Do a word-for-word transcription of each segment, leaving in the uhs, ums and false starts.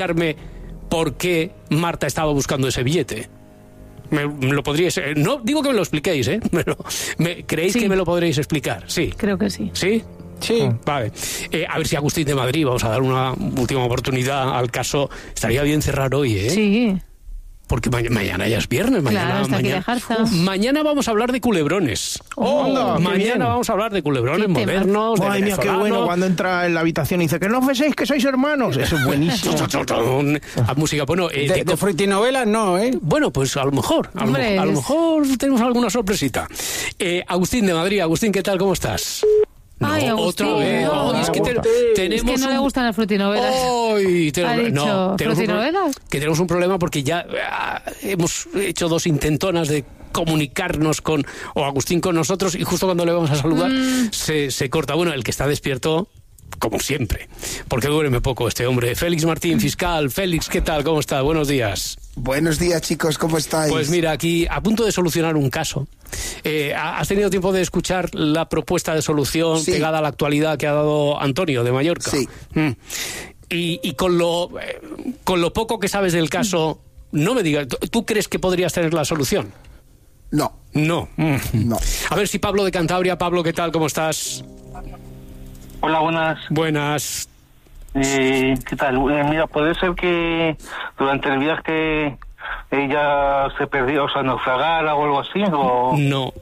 explicarme por qué Marta estaba buscando ese billete? ¿Me, me lo podríais...? No digo que me lo expliquéis, ¿eh? Me lo, me, ¿Creéis sí. que me lo podréis explicar? Sí. Creo que sí. ¿Sí? Sí. Vale. Eh, a ver si Agustín de Madrid, vamos a dar una última oportunidad al caso. Estaría bien cerrar hoy, ¿eh? Sí. Porque ma- mañana ya es viernes. Mañana, claro, está mañana, aquí de mañana vamos a hablar de culebrones. Oh, anda, mañana vamos a hablar de culebrones modernos. De Ay, mira, qué bueno cuando entra en la habitación y dice que no penséis que sois hermanos. Eso es buenísimo. A música, bueno, eh, de, de, de frutinovelas no, ¿eh? Bueno, pues a lo mejor, a, lo, a lo mejor tenemos alguna sorpresita. Eh, Agustín de Madrid, Agustín, ¿qué tal? ¿Cómo estás? No, Ay, otra Agustín, vez. no. Oh, es, que te, tenemos es que no un... le gustan las frutinovelas. Ay, te... ¿Ha dicho no, frutinovelas? Un... Que tenemos un problema porque ya ah, hemos hecho dos intentonas de comunicarnos con o Agustín con nosotros y justo cuando le vamos a saludar mm. se, se corta. Bueno, el que está despierto, como siempre, porque duerme poco este hombre. Félix Martín, fiscal. Félix, ¿qué tal? ¿Cómo está? Buenos días. Buenos días, chicos, ¿cómo estáis? Pues mira, aquí a punto de solucionar un caso. Eh, ¿Has tenido tiempo de escuchar la propuesta de solución sí. pegada a la actualidad que ha dado Antonio de Mallorca? Sí. Mm. Y, y con lo eh, con lo poco que sabes del caso, no me digas, ¿tú crees que podrías tener la solución? No. No. Mm. No. A ver si Pablo de Cantabria. Pablo, ¿qué tal? ¿Cómo estás? Hola, buenas. Buenas. Eh, ¿Qué tal? Eh, mira, puede ser que durante el viaje ella se perdió, o sea, naufragara o algo así, o... No.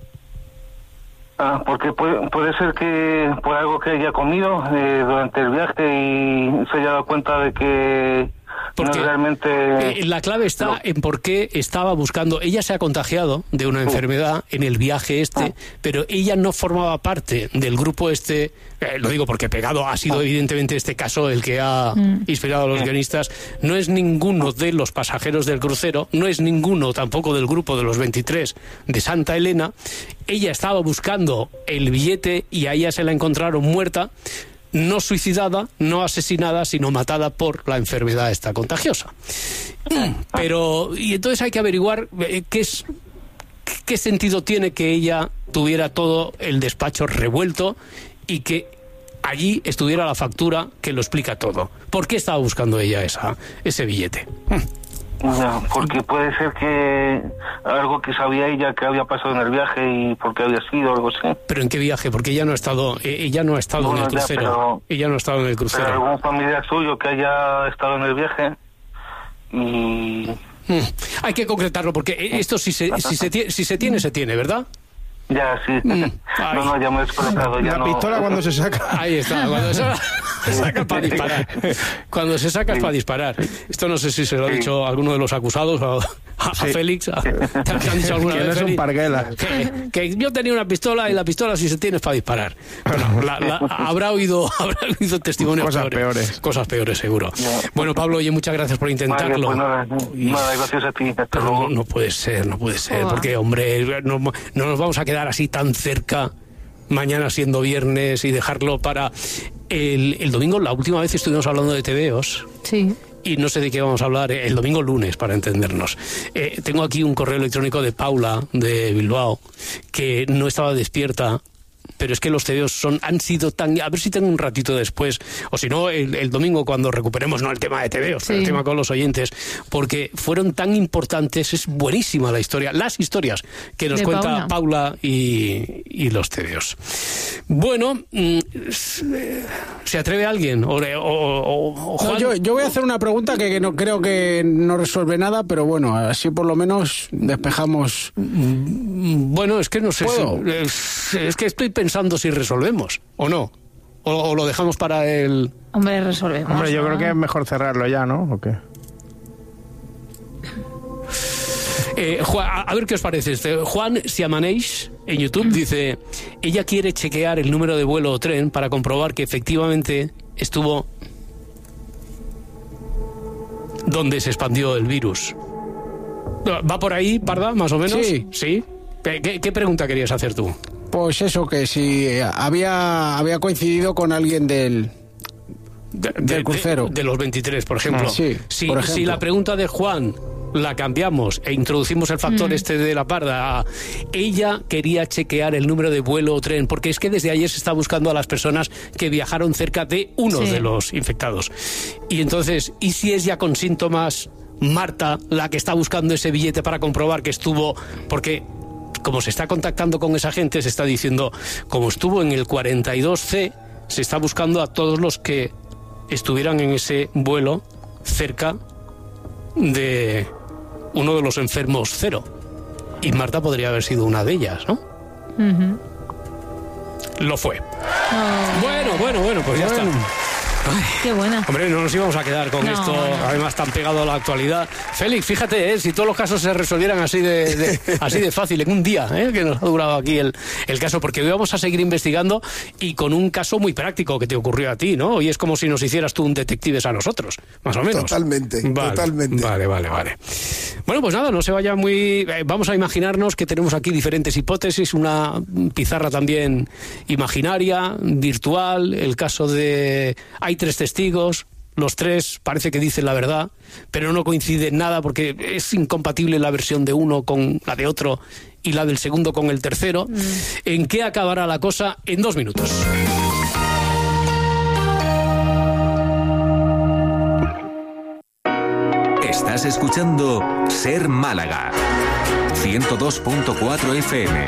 Ah, porque puede, puede ser que por algo que haya comido eh, durante el viaje y se haya dado cuenta de que porque no realmente... Eh, la clave está no. en por qué estaba buscando... Ella se ha contagiado de una enfermedad en el viaje este, pero ella no formaba parte del grupo este. Eh, lo digo porque pegado ha sido evidentemente este caso el que ha mm. inspirado a los guionistas. No es ninguno de los pasajeros del crucero, no es ninguno tampoco del grupo de los veintitrés de Santa Elena. Ella estaba buscando el billete y a ella se la encontraron muerta, no suicidada, no asesinada, sino matada por la enfermedad esta contagiosa. Pero, y entonces hay que averiguar eh, qué es, qué sentido tiene que ella tuviera todo el despacho revuelto y que allí estuviera la factura que lo explica todo. ¿Por qué estaba buscando ella esa, ese billete? No, porque puede ser que algo que sabía ella que había pasado en el viaje y por qué había sido algo así. ¿Pero en qué viaje? Porque ella no ha estado, ella no ha estado no, en el crucero. Ya, pero, ella no ha estado en el crucero. Pero algún familiar suyo que haya estado en el viaje y... Hmm. Hay que concretarlo porque esto si se, si se, si se tiene, se tiene, ¿verdad? Ya, sí. Mm. No, no, ya me he desconectado. La no. pistola cuando se saca. Ahí está, cuando se saca para disparar. Cuando se saca es para disparar. Esto no sé si se lo ha dicho alguno de los acusados o a, a sí. Félix. A, ¿te han dicho alguna vez, no es un parguela. Que, que yo tenía una pistola y la pistola si se tiene es para disparar. Bueno, la, la, habrá oído habrá oído testimonios cosas peores, peores. Cosas peores, seguro. No. Bueno, Pablo, oye, muchas gracias por intentarlo. Vale, pues nada, nada, gracias a ti. Hasta Pero luego. no, no puede ser, no puede ser, oh. porque, hombre, no, no nos vamos a quedar así tan cerca mañana siendo viernes y dejarlo para el, el domingo. La última vez estuvimos hablando de tebeos. Sí. Y no sé de qué vamos a hablar el domingo lunes, para entendernos. Eh, tengo aquí un correo electrónico de Paula, de Bilbao, que no estaba despierta, pero es que los tebeos son, han sido tan... A ver si tengo un ratito después, o si no, el, el domingo cuando recuperemos, no el tema de tebeos, sí. pero el tema con los oyentes, porque fueron tan importantes, es buenísima la historia, las historias que nos de cuenta Paula, Paula y, y los tebeos. Bueno, ¿se atreve alguien? O, o, o, o Juan... no, yo, yo voy a hacer una pregunta que, que no creo que no resuelve nada, pero bueno, así por lo menos despejamos... Bueno, es que no sé si, es, es que estoy pensando si resolvemos o no, o, o lo dejamos para el... Hombre, resolvemos. Hombre, yo ¿no? creo que es mejor cerrarlo ya, ¿no? ¿O qué? Eh, Juan, a ver qué os parece este. Juan Siamaneix en YouTube dice: ella quiere chequear el número de vuelo o tren para comprobar que efectivamente estuvo donde se expandió el virus. ¿Va por ahí, Parda, más o menos? Sí. ¿Sí? ¿Qué, qué, qué pregunta querías hacer tú? Pues eso, que si había, había coincidido con alguien del... De, del crucero. De, de los veintitrés, por ejemplo. Sí, si, por ejemplo. Si la pregunta de Juan la cambiamos e introducimos el factor mm. este de la parda a ella quería chequear el número de vuelo o tren, porque es que desde ayer se está buscando a las personas que viajaron cerca de uno sí. de los infectados. Y entonces, ¿y si es ya con síntomas Marta la que está buscando ese billete para comprobar que estuvo? Porque como se está contactando con esa gente, se está diciendo, como estuvo en el cuarenta y dos ce, se está buscando a todos los que estuvieran en ese vuelo cerca de uno de los enfermos cero. Y Marta podría haber sido una de ellas, ¿no? Uh-huh. Lo fue. Oh. Bueno, bueno, bueno, pues ya bueno. está. Ay, qué buena. Hombre, no nos íbamos a quedar con no, esto, no. además tan pegado a la actualidad. Félix, fíjate, ¿eh? si todos los casos se resolvieran así de, de así de fácil, en un día, ¿eh? que nos ha durado aquí el, el caso, porque hoy vamos a seguir investigando y con un caso muy práctico que te ocurrió a ti, ¿no? Y es como si nos hicieras tú un detectives a nosotros, más o menos. Totalmente, vale, totalmente. Vale, vale, vale. Bueno, pues nada, no se vaya muy... Eh, vamos a imaginarnos que tenemos aquí diferentes hipótesis, una pizarra también imaginaria, virtual, el caso de... Hay tres testigos, los tres parece que dicen la verdad, pero no coincide en nada porque es incompatible la versión de uno con la de otro y la del segundo con el tercero. Mm. ¿En qué acabará la cosa? En dos minutos. Estás escuchando Ser Málaga, ciento dos punto cuatro F M.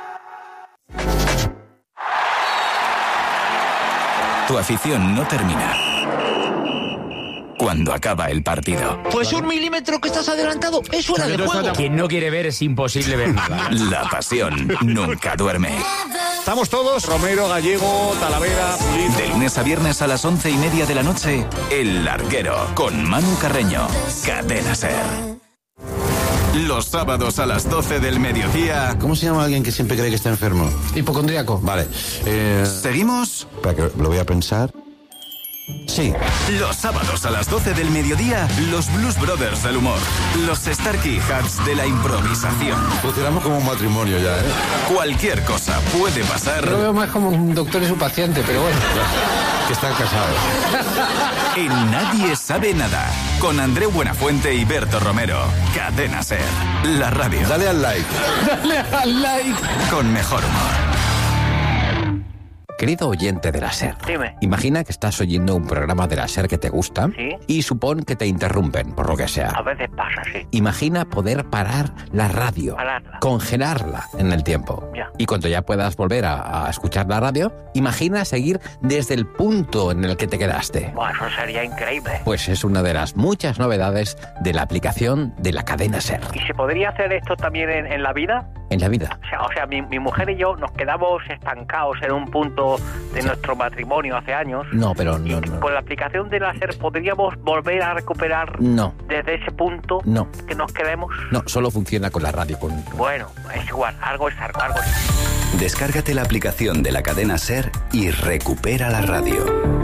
Tu afición no termina cuando acaba el partido. Pues un milímetro que estás adelantado es fuera de juego. Quien no quiere ver es imposible ver nada. La pasión nunca duerme. Estamos todos, Romero, Gallego, Talavera, Pulido. De lunes a viernes a las once y media de la noche, El Larguero, con Manu Carreño, Cadena SER. Los sábados a las doce del mediodía. ¿Cómo se llama alguien que siempre cree que está enfermo? Hipocondríaco. Vale. Eh... ¿Seguimos? Espera que lo voy a pensar. Sí. Los sábados a las doce del mediodía, los Blues Brothers del humor, los Starkey Hats de la improvisación. Funcionamos como un matrimonio ya, ¿eh? Cualquier cosa puede pasar. Yo lo veo más como un doctor y su paciente, pero bueno. Que están casados. En Nadie Sabe Nada, con Andreu Buenafuente y Berto Romero. Cadena SER, la radio. Dale al like. Dale al like. Con mejor humor. Querido oyente de la SER, dime. Imagina que estás oyendo un programa de la SER que te gusta, ¿sí? Y supón que te interrumpen, por lo que sea. A veces pasa, sí. Imagina poder parar la radio, Pararla. Congelarla en el tiempo. Ya. Y cuando ya puedas volver a, a escuchar la radio, imagina seguir desde el punto en el que te quedaste. Bueno, eso sería increíble. Pues es una de las muchas novedades de la aplicación de la cadena SER. ¿Y se podría hacer esto también en, en la vida? En la vida. O sea, o sea mi, mi mujer y yo nos quedamos estancados en un punto de sí. nuestro matrimonio hace años. No, pero no, no. Con la aplicación de la SER podríamos volver a recuperar no. desde ese punto no. que nos quedemos. No, solo funciona con la radio. Con... Bueno, es igual, algo es algo, algo es. Descárgate la aplicación de la cadena SER y recupera la radio.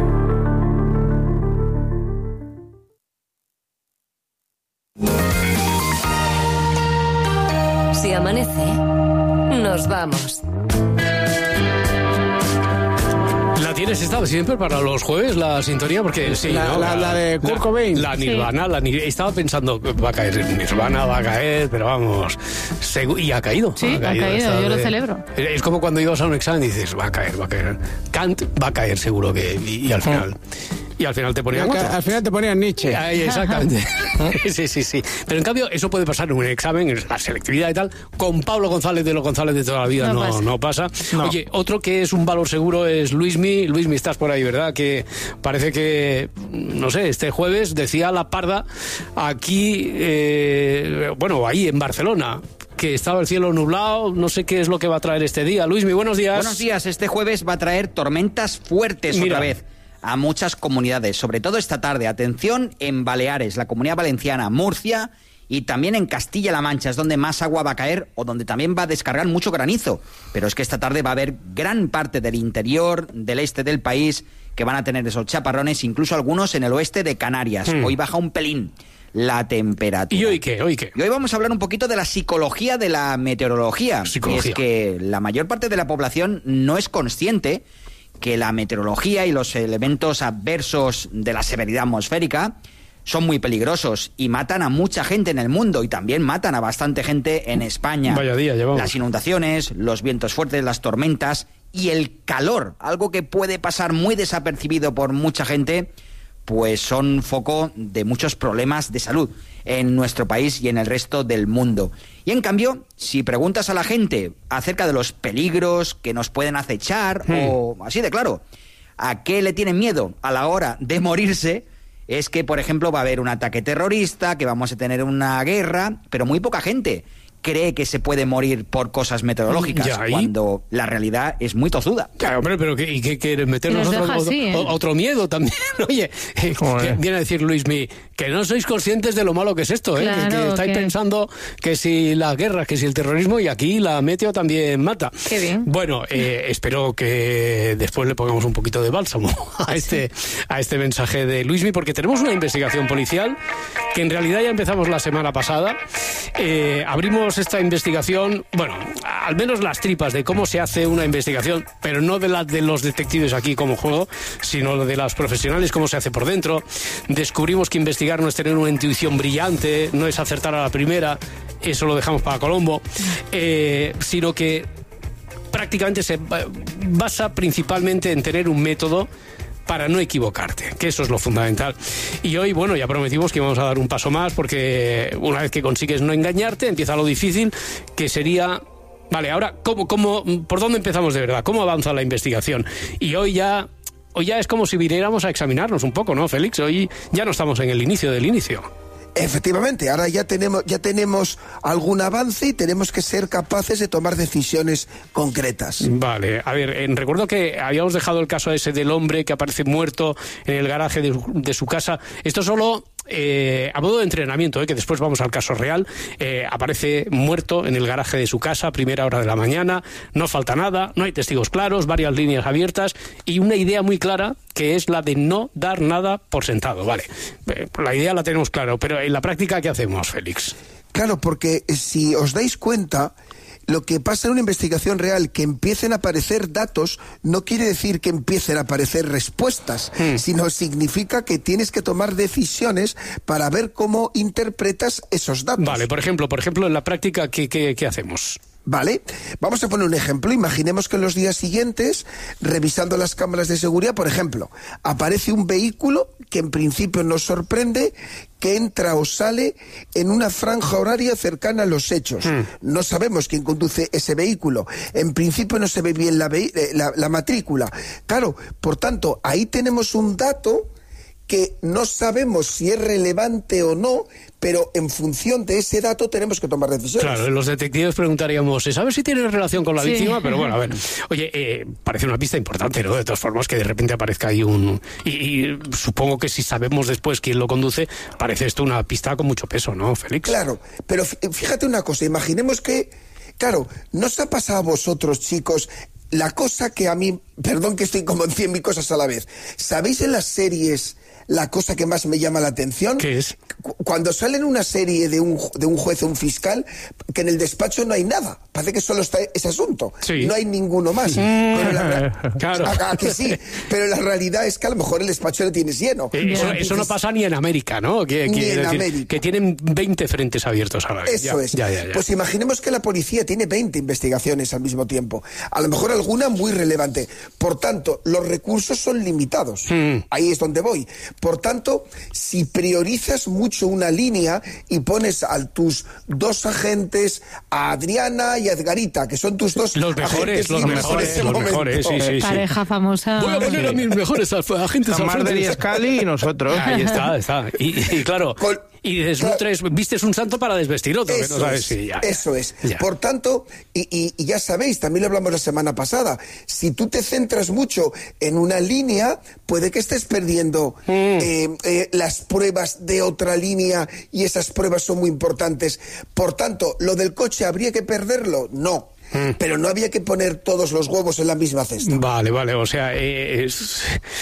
Si amanece, nos vamos. ¿La tienes esta siempre para los jueves, la sintonía? Porque sí, la, ¿no? la, la de Kurt Cobain. La, la Nirvana, sí. la Nirvana. Estaba pensando, va a caer Nirvana, va a caer, pero vamos... Segu- y ha caído. Sí, ha caído, ha caído yo de... lo celebro. Es como cuando ibas a un examen y dices, va a caer, va a caer. Kant va a caer seguro que... Y, y al final... Y al final te ponían otro. Al final te ponían Nietzsche. Ay, exactamente. Sí, sí, sí. Pero en cambio, eso puede pasar en un examen, en la selectividad y tal. Con Pablo González de los González de toda la vida no, no pasa. No pasa. No. Oye, otro que es un valor seguro es Luismi. Luismi, estás por ahí, ¿verdad? Que parece que, no sé, este jueves decía la parda aquí, eh, bueno, ahí en Barcelona, que estaba el cielo nublado, no sé qué es lo que va a traer este día. Luismi, buenos días. Buenos días. Este jueves va a traer tormentas fuertes Mira. otra vez a muchas comunidades, sobre todo esta tarde. Atención en Baleares, la Comunidad Valenciana, Murcia y también en Castilla-La Mancha, es donde más agua va a caer o donde también va a descargar mucho granizo. Pero es que esta tarde va a haber gran parte del interior, del este del país, que van a tener esos chaparrones, incluso algunos en el oeste de Canarias. Mm. Hoy baja un pelín la temperatura. ¿Y hoy qué? ¿Hoy qué? Y hoy vamos a hablar un poquito de la psicología de la meteorología. Psicología. Y es que la mayor parte de la población no es consciente que la meteorología y los elementos adversos de la severidad atmosférica son muy peligrosos y matan a mucha gente en el mundo y también matan a bastante gente en España. Vaya día llevamos. Las inundaciones, los vientos fuertes, las tormentas y el calor, algo que puede pasar muy desapercibido por mucha gente, pues son foco de muchos problemas de salud en nuestro país y en el resto del mundo. Y en cambio, si preguntas a la gente acerca de los peligros que nos pueden acechar, hmm. o así de claro, ¿a qué le tienen miedo a la hora de morirse? Es que, por ejemplo, va a haber un ataque terrorista, que vamos a tener una guerra, pero muy poca gente cree que se puede morir por cosas meteorológicas, ya, cuando la realidad es muy tozuda. Claro, hombre, pero ¿y qué quieres meternos otro, otro, así, ¿eh? otro miedo también? Oye, eh, viene a decir Luismi, que no sois conscientes de lo malo que es esto, ¿eh? Claro, que, que estáis que... pensando que si las guerras, que si el terrorismo, y aquí la meteo también mata. Qué bien. Bueno, eh, espero que después le pongamos un poquito de bálsamo a este, a este mensaje de Luismi, porque tenemos una investigación policial que en realidad ya empezamos la semana pasada. Eh, abrimos esta investigación, bueno, al menos las tripas de cómo se hace una investigación, pero no de la de los detectives aquí como juego, sino de las profesionales, cómo se hace por dentro. Descubrimos que investigar no es tener una intuición brillante, no es acertar a la primera, eso lo dejamos para Colombo, eh, sino que prácticamente se basa principalmente en tener un método para no equivocarte, que eso es lo fundamental. Y hoy, bueno, ya prometimos que íbamos a dar un paso más, porque una vez que consigues no engañarte, empieza lo difícil, que sería... Vale, ahora, ¿cómo, cómo, ¿por dónde empezamos de verdad? ¿Cómo avanza la investigación? Y hoy ya, hoy ya es como si viniéramos a examinarnos un poco, ¿no, Félix? Hoy ya no estamos en el inicio del inicio. Efectivamente, ahora ya tenemos, ya tenemos algún avance y tenemos que ser capaces de tomar decisiones concretas. Vale, a ver, eh, recuerdo que habíamos dejado el caso ese del hombre que aparece muerto en el garaje de, de su casa. Esto solo... Eh, a modo de entrenamiento, eh, que después vamos al caso real. eh, aparece muerto en el garaje de su casa a primera hora de la mañana, no falta nada, no hay testigos claros, varias líneas abiertas y una idea muy clara, que es la de no dar nada por sentado. Vale, eh, la idea la tenemos clara, pero en la práctica, ¿qué hacemos, Félix? Claro, porque si os dais cuenta, lo que pasa en una investigación real, que empiecen a aparecer datos, no quiere decir que empiecen a aparecer respuestas, hmm. sino significa que tienes que tomar decisiones para ver cómo interpretas esos datos. Vale, por ejemplo, por ejemplo, en la práctica, ¿qué, qué, qué hacemos? Vale, vamos a poner un ejemplo. Imaginemos que en los días siguientes, revisando las cámaras de seguridad, por ejemplo, aparece un vehículo que en principio nos sorprende, que entra o sale en una franja horaria cercana a los hechos. Mm. No sabemos quién conduce ese vehículo. En principio no se ve bien la, la, la matrícula. Claro, por tanto, ahí tenemos un dato que no sabemos si es relevante o no, pero en función de ese dato tenemos que tomar decisiones. Claro, los detectives preguntaríamos, ¿sabes si tiene relación con la sí. víctima? Pero bueno, a ver, oye, eh, parece una pista importante, ¿no? De todas formas, que de repente aparezca ahí un... Y, y supongo que si sabemos después quién lo conduce, parece esto una pista con mucho peso, ¿no, Félix? Claro, pero fíjate una cosa, imaginemos que, claro, ¿no os ha pasado a vosotros, chicos, la cosa que a mí, perdón que estoy como en cien mil cosas a la vez, ¿sabéis en las series la cosa que más me llama la atención? ¿Qué es? Cuando sale en una serie de un, de un juez o un fiscal, que en el despacho no hay nada, parece que solo está ese asunto, sí. no hay ninguno más. Mm, pero la, claro. a, a que sí, pero la realidad es que a lo mejor el despacho lo tienes lleno. Eh, eso, eso no pasa ni en América, ¿no? Que, ni en decir, América. Que tienen veinte frentes abiertos a la vez. Eso ya, es. Ya, ya, ya. Pues imaginemos que la policía tiene veinte investigaciones al mismo tiempo. A lo mejor alguna muy relevante. Por tanto, los recursos son limitados. Mm. Ahí es donde voy. Por tanto, si priorizas mucho una línea y pones a tus dos agentes, a Adriana y a Edgarita, que son tus dos los mejores, los mejores, los mejores, sí, sí, sí. Pareja famosa. Voy a poner a mis mejores agentes al frente. y Scali y nosotros. Ahí está, está. Y, y claro, Con, y desnutres, claro, vistes un santo para desvestir otro. Eso, que no sabes es, si ya, eso es. Ya. Por tanto, y, y, y ya sabéis, también lo hablamos la semana pasada, si tú te centras mucho en una línea, puede que estés perdiendo mm. eh, eh, las pruebas de otra línea y esas pruebas son muy importantes. Por tanto, ¿lo del coche habría que perderlo? No. mm. pero no había que poner todos los huevos en la misma cesta. Vale, vale, o sea, eh, es,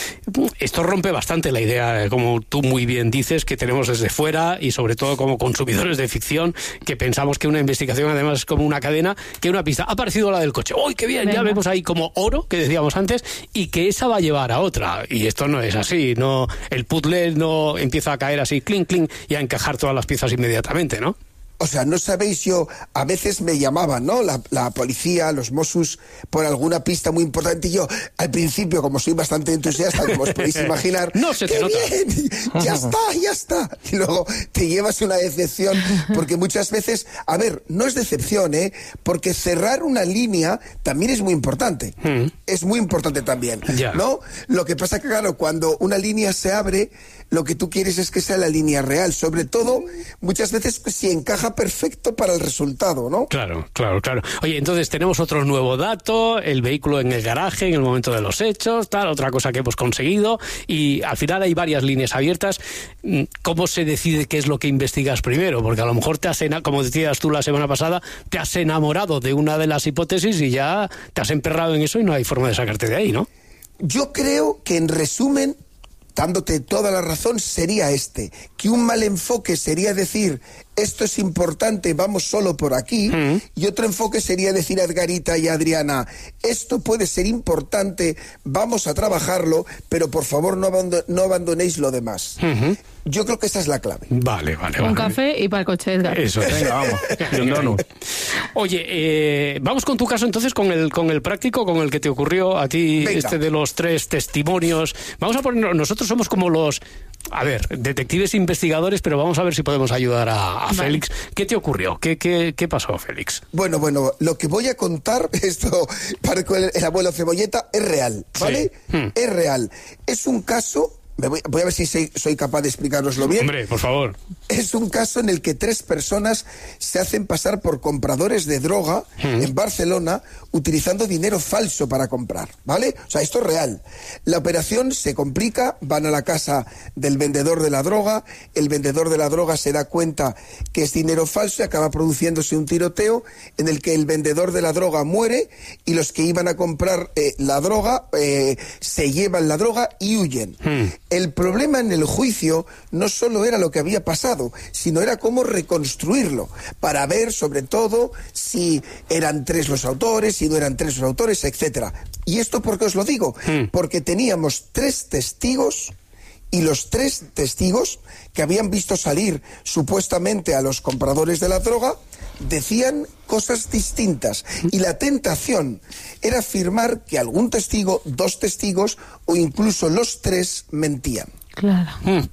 esto rompe bastante la idea, como tú muy bien dices, que tenemos desde fuera y sobre todo como consumidores de ficción, que pensamos que una investigación además es como una cadena, que una pista, ha aparecido la del coche, ¡uy, qué bien! Venga. Ya vemos ahí como oro, que decíamos antes, y que esa va a llevar a otra, y esto no es así, no, el puzzle no empieza a caer así, clink, clink, y a encajar todas las piezas inmediatamente, ¿no? O sea, no sabéis, yo, a veces me llamaban, ¿no? La, la policía, los Mossos, por alguna pista muy importante. Y yo, al principio, como soy bastante entusiasta, como os podéis imaginar, no se te ¡qué nota! Bien! ¡Ya está, ya está! Y luego te llevas una decepción, porque muchas veces, a ver, no es decepción, ¿eh? Porque cerrar una línea también es muy importante. Mm. Es muy importante también, yeah. ¿no? Lo que pasa que, claro, cuando una línea se abre, lo que tú quieres es que sea la línea real. Sobre todo, muchas veces, si encaja perfecto para el resultado, ¿no? Claro, claro, claro. Oye, entonces tenemos otro nuevo dato, el vehículo en el garaje en el momento de los hechos, tal, otra cosa que hemos conseguido, y al final hay varias líneas abiertas. ¿Cómo se decide qué es lo que investigas primero? Porque a lo mejor te has, como decías tú la semana pasada, te has enamorado de una de las hipótesis y ya te has emperrado en eso y no hay forma de sacarte de ahí, ¿no? Yo creo que, en resumen, dándote toda la razón, sería este, que un mal enfoque sería decir, esto es importante, vamos solo por aquí, mm. y otro enfoque sería decir a Edgarita y a Adriana, esto puede ser importante, vamos a trabajarlo, pero por favor no, abando no abandonéis lo demás. Mm-hmm. Yo creo que esa es la clave. Vale, vale, Un vale. café y para el coche, Edgar. Eso, venga, vamos. Y un donut. Oye, eh, vamos con tu caso entonces, con el, con el práctico, con el que te ocurrió a ti, venga. Este de los tres testimonios. Vamos a poner, nosotros somos como los, a ver, detectives investigadores, pero vamos a ver si podemos ayudar a, a vale. Félix. ¿Qué te ocurrió? ¿Qué, qué, ¿Qué pasó, Félix? Bueno, bueno, lo que voy a contar, esto, para el, el abuelo Cebolleta, es real, ¿vale? Sí. Hmm. Es real. Es un caso... Voy, voy a ver si soy, soy capaz de explicaroslo bien. Hombre, por favor. Es un caso en el que tres personas se hacen pasar por compradores de droga mm. en Barcelona utilizando dinero falso para comprar, ¿vale? O sea, esto es real. La operación se complica, van a la casa del vendedor de la droga, el vendedor de la droga se da cuenta que es dinero falso y acaba produciéndose un tiroteo en el que el vendedor de la droga muere y los que iban a comprar eh, la droga eh, se llevan la droga y huyen. Mm. El problema en el juicio no solo era lo que había pasado, sino era cómo reconstruirlo, para ver sobre todo si eran tres los autores, si no eran tres los autores, etcétera. ¿Y esto por qué os lo digo? Mm. Porque teníamos tres testigos y los tres testigos que habían visto salir supuestamente a los compradores de la droga decían cosas distintas y la tentación era afirmar que algún testigo, dos testigos o incluso los tres mentían. Claro. Mm.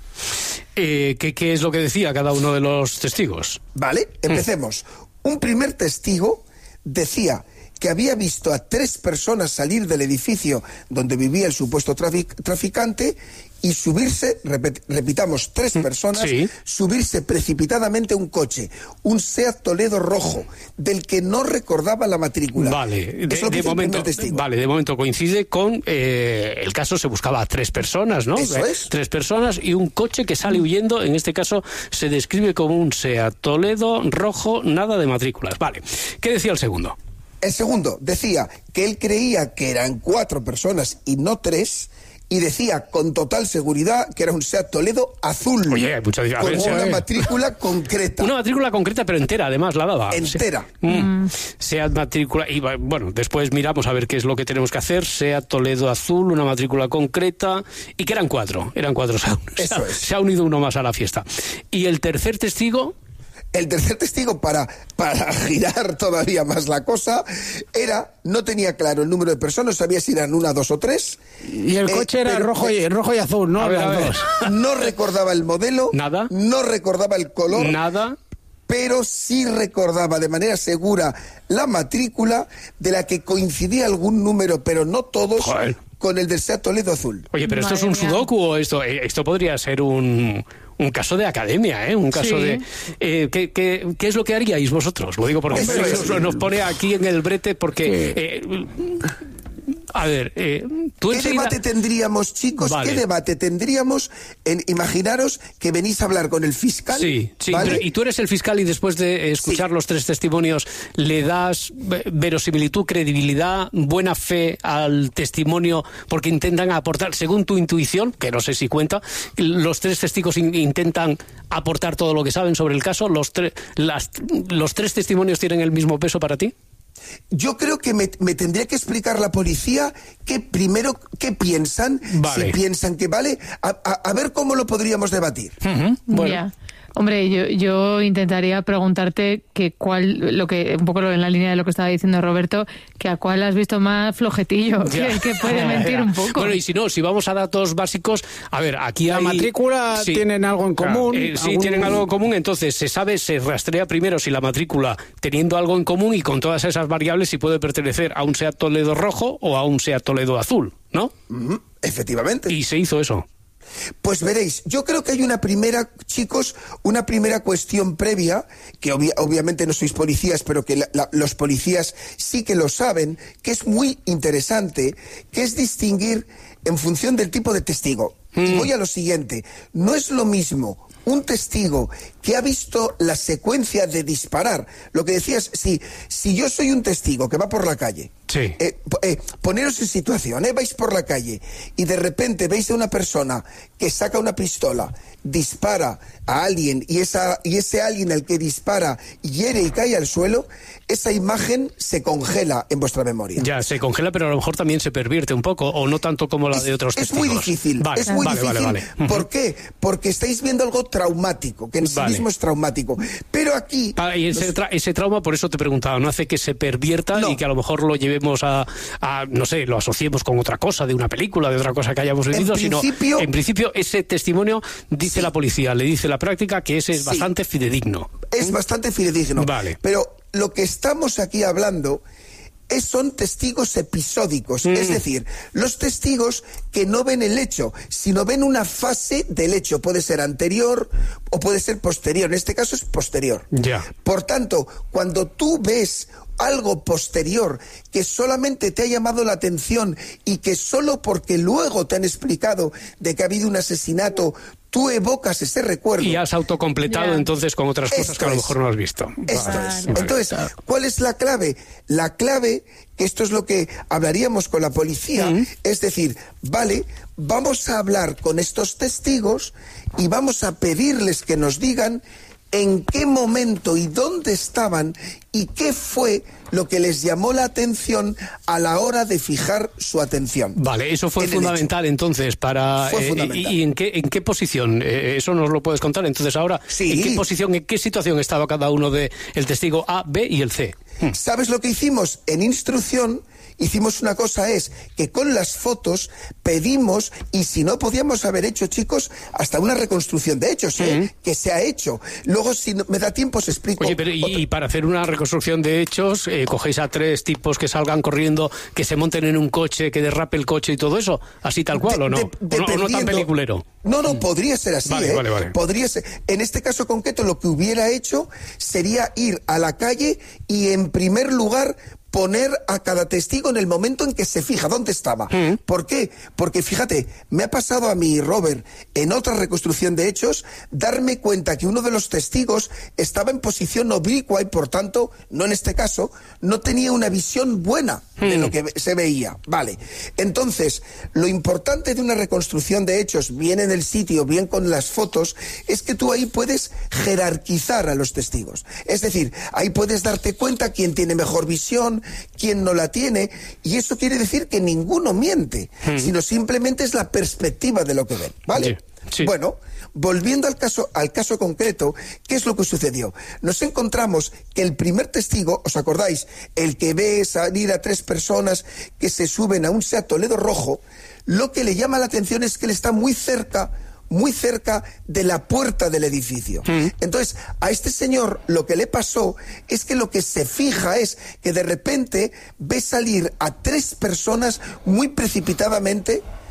Eh, ¿qué, ¿Qué es lo que decía cada uno de los testigos? Vale, empecemos. Mm. Un primer testigo decía que había visto a tres personas salir del edificio donde vivía el supuesto trafic traficante y subirse, repet repitamos, tres personas, sí. subirse precipitadamente a un coche, un Seat Toledo rojo, del que no recordaba la matrícula. Vale, de, de, momento, vale de momento coincide con eh, el caso, se buscaba a tres personas, ¿no? Eso es. Tres personas y un coche que sale huyendo, en este caso se describe como un Seat Toledo rojo, nada de matrículas. Vale, ¿qué decía el segundo? El segundo decía que él creía que eran cuatro personas y no tres, y decía con total seguridad que era un Seat Toledo azul. Oye, mucha con ver, una ver. matrícula concreta. Una matrícula concreta, pero entera, además, la daba. Entera. Se, mm, Seat matrícula, y bueno, después miramos a ver qué es lo que tenemos que hacer. Seat Toledo azul, una matrícula concreta, y que eran cuatro, eran cuatro. O sea, Eso se, ha, es. se ha unido uno más a la fiesta. Y el tercer testigo... El tercer testigo, para, para girar todavía más la cosa, era, no tenía claro el número de personas, no sabía si eran una, dos o tres. Y el coche eh, era rojo y, rojo y azul, ¿no? A ver, a ver. Dos. No recordaba el modelo. Nada. No recordaba el color. Nada. Pero sí recordaba de manera segura la matrícula, de la que coincidía algún número, pero no todos. Joder. Con el del Seat Toledo azul. Oye, pero Madre ¿esto es un mía. sudoku o esto? Esto podría ser un, un caso de academia, ¿eh? Un caso Sí. de... Eh, ¿qué, qué, ¿Qué es lo que haríais vosotros? Lo digo porque Eso es. nos, nos pone aquí en el brete porque... Sí. Eh, A ver, eh, tú ¿Qué enseguida... debate tendríamos, chicos? Vale. ¿Qué debate tendríamos en imaginaros que venís a hablar con el fiscal? Sí, sí, ¿vale? pero, y tú eres el fiscal y después de escuchar sí. los tres testimonios, ¿le das verosimilitud, credibilidad, buena fe al testimonio? Porque intentan aportar, según tu intuición, que no sé si cuenta, los tres testigos in- intentan aportar todo lo que saben sobre el caso. ¿Los, tre- las, ¿Los tres testimonios tienen el mismo peso para ti? Yo creo que me, me tendría que explicar la policía que primero qué piensan, vale. si piensan que vale, a, a, a ver cómo lo podríamos debatir. Uh-huh. Bueno. Yeah. Hombre, yo, yo intentaría preguntarte que cuál, lo que un poco en la línea de lo que estaba diciendo Roberto, que a cuál has visto más flojetillo, que, que puede mentir un poco. Bueno, y si no, si vamos a datos básicos, a ver, aquí hay... La matrícula sí. tienen algo en común. Claro, eh, sí, algún... tienen algo en común, entonces se sabe, se rastrea primero si la matrícula, teniendo algo en común y con todas esas variables, si puede pertenecer a un SEAT Toledo rojo o a un SEAT Toledo azul, ¿no? Uh-huh. Efectivamente. Y se hizo eso. Pues veréis, yo creo que hay una primera, chicos, una primera cuestión previa, que obvia, obviamente no sois policías, pero que la, la, los policías sí que lo saben, que es muy interesante, que es distinguir en función del tipo de testigo. Mm. Y voy a lo siguiente, no es lo mismo un testigo que ha visto la secuencia de disparar, lo que decías, si, si yo soy un testigo que va por la calle, sí. eh, eh, poneros en situación, eh, vais por la calle y de repente veis a una persona que saca una pistola, dispara a alguien y, esa, y ese alguien al que dispara hiere y cae al suelo, esa imagen se congela en vuestra memoria. Ya, se congela, pero a lo mejor también se pervierte un poco, o no tanto como la es, de otros es testigos. Muy difícil, vale, es muy vale, difícil. Vale, vale. ¿Por qué? Porque estáis viendo algo traumático, que en vale. sí mismo es traumático. Pero aquí... Ah, y ese, tra- ese trauma, por eso te preguntaba, ¿no hace que se pervierta no. y que a lo mejor lo llevemos a, a, no sé, lo asociemos con otra cosa, de una película, de otra cosa que hayamos vivido, en sino principio, en principio ese testimonio, dice sí. la policía, le dice la práctica que ese es sí. bastante fidedigno. Es bastante fidedigno. Vale. Pero lo que estamos aquí hablando... Es, son testigos episódicos, mm. es decir, los testigos que no ven el hecho, sino ven una fase del hecho, puede ser anterior o puede ser posterior, en este caso es posterior. Yeah. Por tanto, cuando tú ves algo posterior que solamente te ha llamado la atención y que solo porque luego te han explicado de que ha habido un asesinato, tú evocas ese recuerdo. Y has autocompletado yeah. entonces con otras cosas esto que a lo es. mejor no has visto. Esto vale. es. Vale. Entonces, ¿cuál es la clave? La clave, que esto es lo que hablaríamos con la policía, mm. es decir, vale, vamos a hablar con estos testigos y vamos a pedirles que nos digan en qué momento y dónde estaban y qué fue lo que les llamó la atención a la hora de fijar su atención. Vale, eso fue fundamental entonces para... Fue eh, fundamental. ¿Y en qué, en qué posición? Eh, eso nos lo puedes contar. Entonces ahora, sí. ¿en qué posición, en qué situación estaba cada uno de el testigo A, B y el C? ¿Sabes lo que hicimos? En instrucción hicimos una cosa, es que con las fotos pedimos, y si no podíamos haber hecho, chicos, hasta una reconstrucción de hechos, ¿eh? Mm. que se ha hecho. Luego, si no, me da tiempo, os explico. Oye, pero y, y para hacer una reconstrucción de hechos, eh, cogéis a tres tipos que salgan corriendo, que se monten en un coche, que derrape el coche y todo eso, así tal cual, de, ¿o no? De, ¿O, no ¿O no tan peliculero? No, no, podría ser así, vale, ¿eh? Vale, vale. Podría ser. En este caso concreto, lo que hubiera hecho sería ir a la calle y, en primer lugar, poner a cada testigo en el momento en que se fija dónde estaba. Mm. ¿Por qué? Porque fíjate, me ha pasado a mí, Robert, en otra reconstrucción de hechos, darme cuenta que uno de los testigos estaba en posición oblicua y, por tanto, no en este caso, no tenía una visión buena mm. de lo que se veía. Vale. Entonces, lo importante de una reconstrucción de hechos, bien en el sitio, bien con las fotos, es que tú ahí puedes jerarquizar a los testigos. Es decir, ahí puedes darte cuenta quién tiene mejor visión, quién no la tiene, y eso quiere decir que ninguno miente, hmm. sino simplemente es la perspectiva de lo que ven, ¿vale? Sí, sí. Bueno, volviendo al caso, al caso concreto, ¿qué es lo que sucedió? Nos encontramos que el primer testigo, ¿os acordáis? El que ve salir a tres personas que se suben a un SEAT Toledo rojo, lo que le llama la atención es que él está muy cerca muy cerca de la puerta del edificio. Mm. Entonces, a este señor lo que le pasó es que lo que se fija es que de repente ve salir a tres personas muy precipitadamente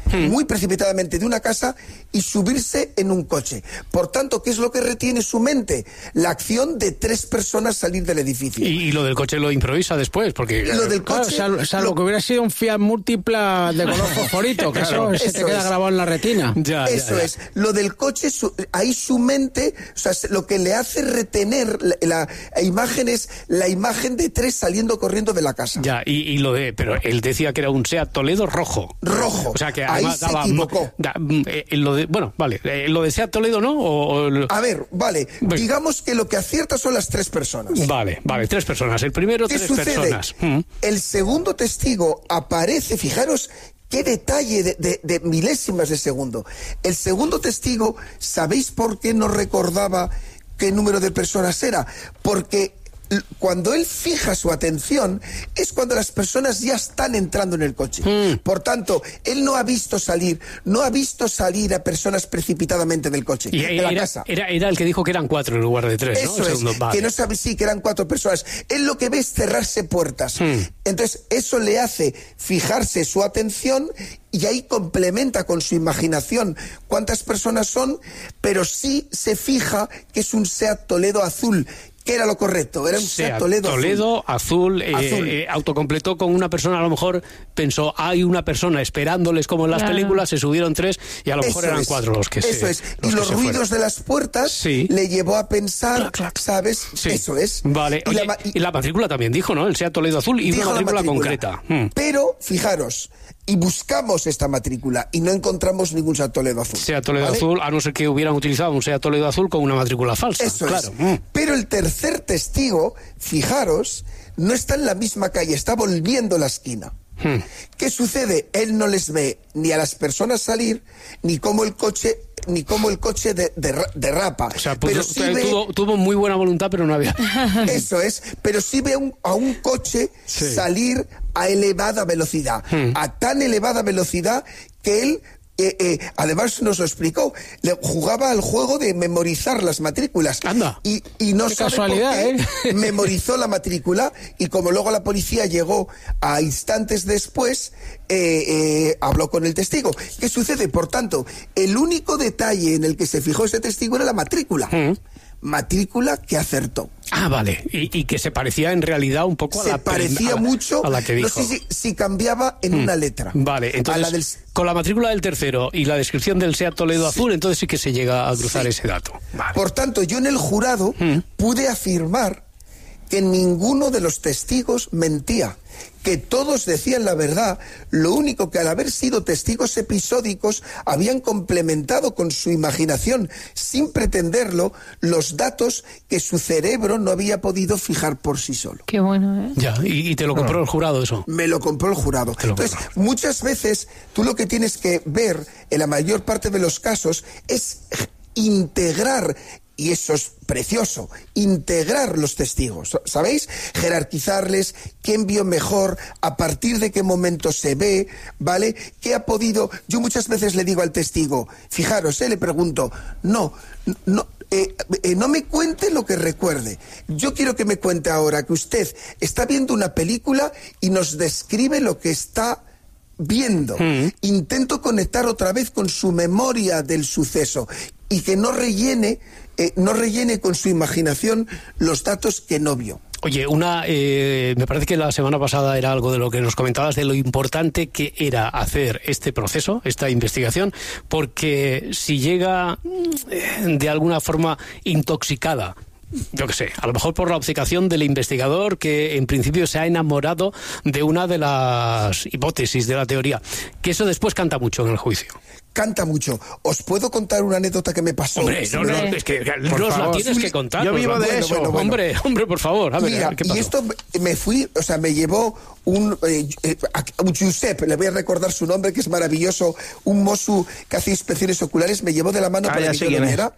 hmm. muy precipitadamente de una casa y subirse en un coche. Por tanto, ¿qué es lo que retiene su mente? La acción de tres personas salir del edificio. Y, y lo del coche lo improvisa después, porque... Lo del coche... Claro, o sea, o sea, lo... lo que hubiera sido un Fiat Múltipla de color fosforito, que claro, eso, eso se te queda es. grabado en la retina. Ya, eso ya, ya. es. Lo del coche, su, ahí su mente, o sea, lo que le hace retener la, la, la imagen es la imagen de tres saliendo corriendo de la casa. Ya, y, y lo de... Pero él decía que era un SEAT Toledo rojo. Rojo. O sea, que ahí además se daba... equivocó. Da, eh, lo de, bueno, vale. Eh, lo de SEAT Toledo, ¿no? O, o... A ver, vale. Bueno. Digamos que lo que acierta son las tres personas. Vale, vale. Tres personas. El primero, ¿Qué tres sucede? personas. Mm. El segundo testigo aparece, fijaros... ¡Qué detalle de, de, de milésimas de segundo! El segundo testigo, ¿sabéis por qué no recordaba qué número de personas era? Porque cuando él fija su atención es cuando las personas ya están entrando en el coche. Mm. Por tanto, él no ha visto salir, no ha visto salir a personas precipitadamente del coche, y de era, la casa. Era, era el que dijo que eran cuatro en lugar de tres, eso ¿no? es, segundo, vale. que no sabe, sí, que eran cuatro personas. Él lo que ve es cerrarse puertas. Mm. Entonces, eso le hace fijarse su atención y ahí complementa con su imaginación cuántas personas son, pero sí se fija que es un SEAT Toledo azul. ¿Qué era lo correcto? Era un SEAT SEAT Toledo, Toledo azul. azul, eh, azul. Eh, autocompletó con una persona, a lo mejor pensó, hay una persona esperándoles como en las claro. películas, se subieron tres y a lo mejor eso eran es, cuatro los que eso se es. los Y los ruidos fueron. de las puertas sí. le llevó a pensar, clac, clac. ¿sabes? Sí. Eso es. Vale. Y, Oye, la, y, y la matrícula también dijo, ¿no? El SEAT Toledo azul y una matrícula, matrícula concreta. Hmm. Pero, fijaros, y buscamos esta matrícula y no encontramos ningún SEAT Toledo azul. SEAT Toledo ¿vale? azul, a no ser que hubieran utilizado un SEAT Toledo azul con una matrícula falsa. Eso claro. es. Mm. Pero el tercer testigo, fijaros, no está en la misma calle, está volviendo la esquina. Hmm. ¿Qué sucede? Él no les ve ni a las personas salir, ni cómo el coche, ni cómo el coche de, de, derrapa. O sea, pues, pero sí ve... tuvo, tuvo muy buena voluntad, pero no había. Eso es, pero sí ve un, a un coche sí. salir a elevada velocidad, hmm. a tan elevada velocidad que él... Eh, eh, además nos lo explicó, le jugaba al juego de memorizar las matrículas. Anda. Y, y no qué sabe casualidad, por qué ¿eh? memorizó la matrícula y como luego la policía llegó a instantes después, eh, eh, habló con el testigo. ¿Qué sucede? Por tanto, el único detalle en el que se fijó ese testigo era la matrícula. ¿Mm? Matrícula que acertó. Ah, vale. Y, y que se parecía en realidad un poco se a la... Se parecía a la, mucho, a la que dijo. no sé si, si cambiaba en mm. una letra. Vale, entonces, la del... con la matrícula del tercero y la descripción del SEAT Toledo sí. azul, entonces sí que se llega a cruzar sí. ese dato. Vale. Por tanto, yo en el jurado mm. pude afirmar que ninguno de los testigos mentía, que todos decían la verdad, lo único que al haber sido testigos episódicos habían complementado con su imaginación, sin pretenderlo, los datos que su cerebro no había podido fijar por sí solo. Qué bueno, ¿eh? Ya, y, y te lo compró oh. el jurado eso. Me lo compró el jurado. Entonces, compró. muchas veces tú lo que tienes que ver, en la mayor parte de los casos, es integrar, y eso es precioso, integrar los testigos, ¿sabéis? Jerarquizarles, quién vio mejor, a partir de qué momento se ve, ¿vale? ¿Qué ha podido? Yo muchas veces le digo al testigo, fijaros, ¿eh? le pregunto, no, no, eh, eh, no me cuente lo que recuerde. Yo quiero que me cuente ahora que usted está viendo una película y nos describe lo que está viendo. Mm. Intento conectar otra vez con su memoria del suceso y que no rellene, eh, no rellene con su imaginación los datos que no vio. Oye, una, eh, me parece que la semana pasada era algo de lo que nos comentabas de lo importante que era hacer este proceso, esta investigación, porque si llega eh, de alguna forma intoxicada, yo qué sé, a lo mejor por la obcecación del investigador que en principio se ha enamorado de una de las hipótesis de la teoría, que eso después canta mucho en el juicio. Canta mucho. ¿Os puedo contar una anécdota que me pasó? Hombre, no, no, es que por nos favor. la tienes que contar. Yo vivo de bueno, eso. Bueno, bueno. Hombre, hombre, por favor. A ver, Mira, a ver, ¿qué pasó? y esto me fui, o sea, me llevó un, eh, un Giuseppe, le voy a recordar su nombre, que es maravilloso, un mozo que hace inspecciones oculares, me llevó de la mano ah, para que yo lo viera.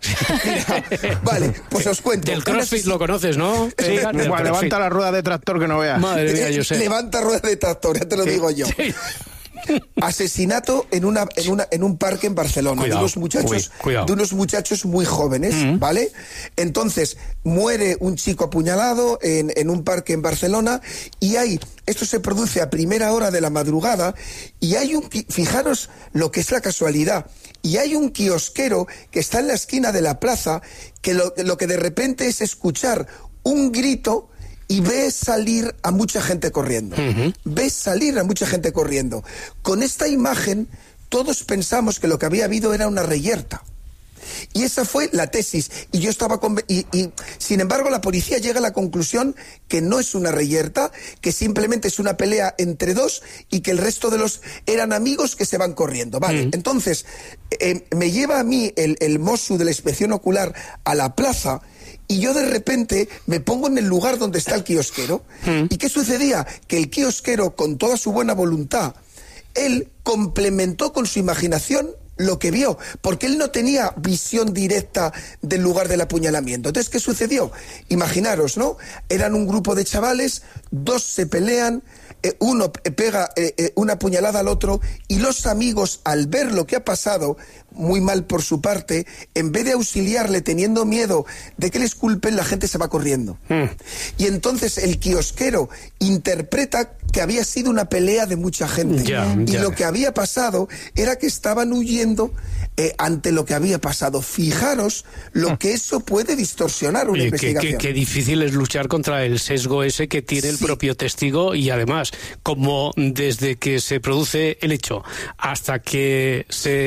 Mira, vale, pues os cuento. Del CrossFit lo conoces, ¿no? Sí, eh, bueno, levanta la rueda de tractor que no veas. Madre mía, yo sé. Levanta rueda de tractor, ya te lo sí, digo yo. Sí. Asesinato en una en una en un parque en Barcelona. Cuidado, de unos muchachos, uy, cuidado. de unos muchachos muy jóvenes, Mm. ¿vale? Entonces, muere un chico apuñalado en, en un parque en Barcelona y hay, esto se produce a primera hora de la madrugada y hay un, qui- fijaros lo que es la casualidad, y hay un kiosquero que está en la esquina de la plaza que lo, lo que de repente es escuchar un grito y ve salir a mucha gente corriendo. Ujú. Ve salir a mucha gente corriendo. Con esta imagen, todos pensamos que lo que había habido era una reyerta. Y esa fue la tesis. Y yo estaba conven- y, y sin embargo la policía llega a la conclusión que no es una reyerta, que simplemente es una pelea entre dos y que el resto de los eran amigos que se van corriendo. Vale, Mm. entonces eh, me lleva a mí el, el Mossu de la inspección ocular a la plaza. Y yo de repente me pongo en el lugar donde está el kiosquero. ¿Y qué sucedía? Que el kiosquero, con toda su buena voluntad, él complementó con su imaginación lo que vio, porque él no tenía visión directa del lugar del apuñalamiento. Entonces, ¿qué sucedió? Imaginaros, ¿no? Eran un grupo de chavales, dos se pelean, eh, uno eh, pega eh, eh, una puñalada al otro, y los amigos, al ver lo que ha pasado, muy mal por su parte, en vez de auxiliarle teniendo miedo de que les culpen, la gente se va corriendo. Mm. Y entonces el kiosquero interpreta que había sido una pelea de mucha gente. Ya, y ya. lo que había pasado era que estaban huyendo eh, ante lo que había pasado. Fijaros lo que eso puede distorsionar una Oye, qué, qué- investigación. qué difícil es luchar contra el sesgo ese que tiene el Sí. propio testigo, y además, como desde que se produce el hecho hasta que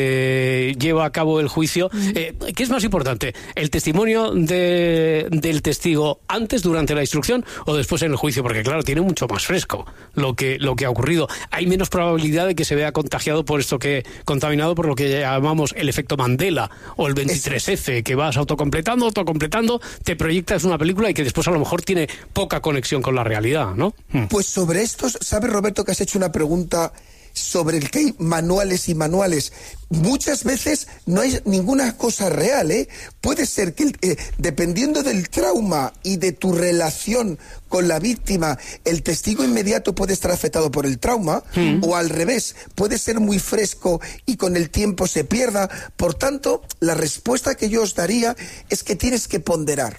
se lleva a cabo el juicio, eh, ¿qué es más importante? ¿El testimonio de- del testigo antes, durante la instrucción, o después en el juicio? Porque claro, tiene mucho más fresco lo que, lo que ha ocurrido. Hay menos probabilidad de que se vea contagiado por esto que, contaminado por lo que llamamos el efecto Mandela o el veintitrés efe, que vas autocompletando, autocompletando, te proyectas una película y que después a lo mejor tiene poca conexión con la realidad, ¿no? Mm. Pues sobre esto, ¿sabes, Roberto, que has hecho una pregunta sobre el que hay manuales y manuales? Muchas veces no hay ninguna cosa real, ¿eh? Puede ser que, eh, dependiendo del trauma y de tu relación con la víctima, el testigo inmediato puede estar afectado por el trauma, Mm. o al revés, puede ser muy fresco y con el tiempo se pierda. Por tanto, la respuesta que yo os daría es que tienes que ponderar.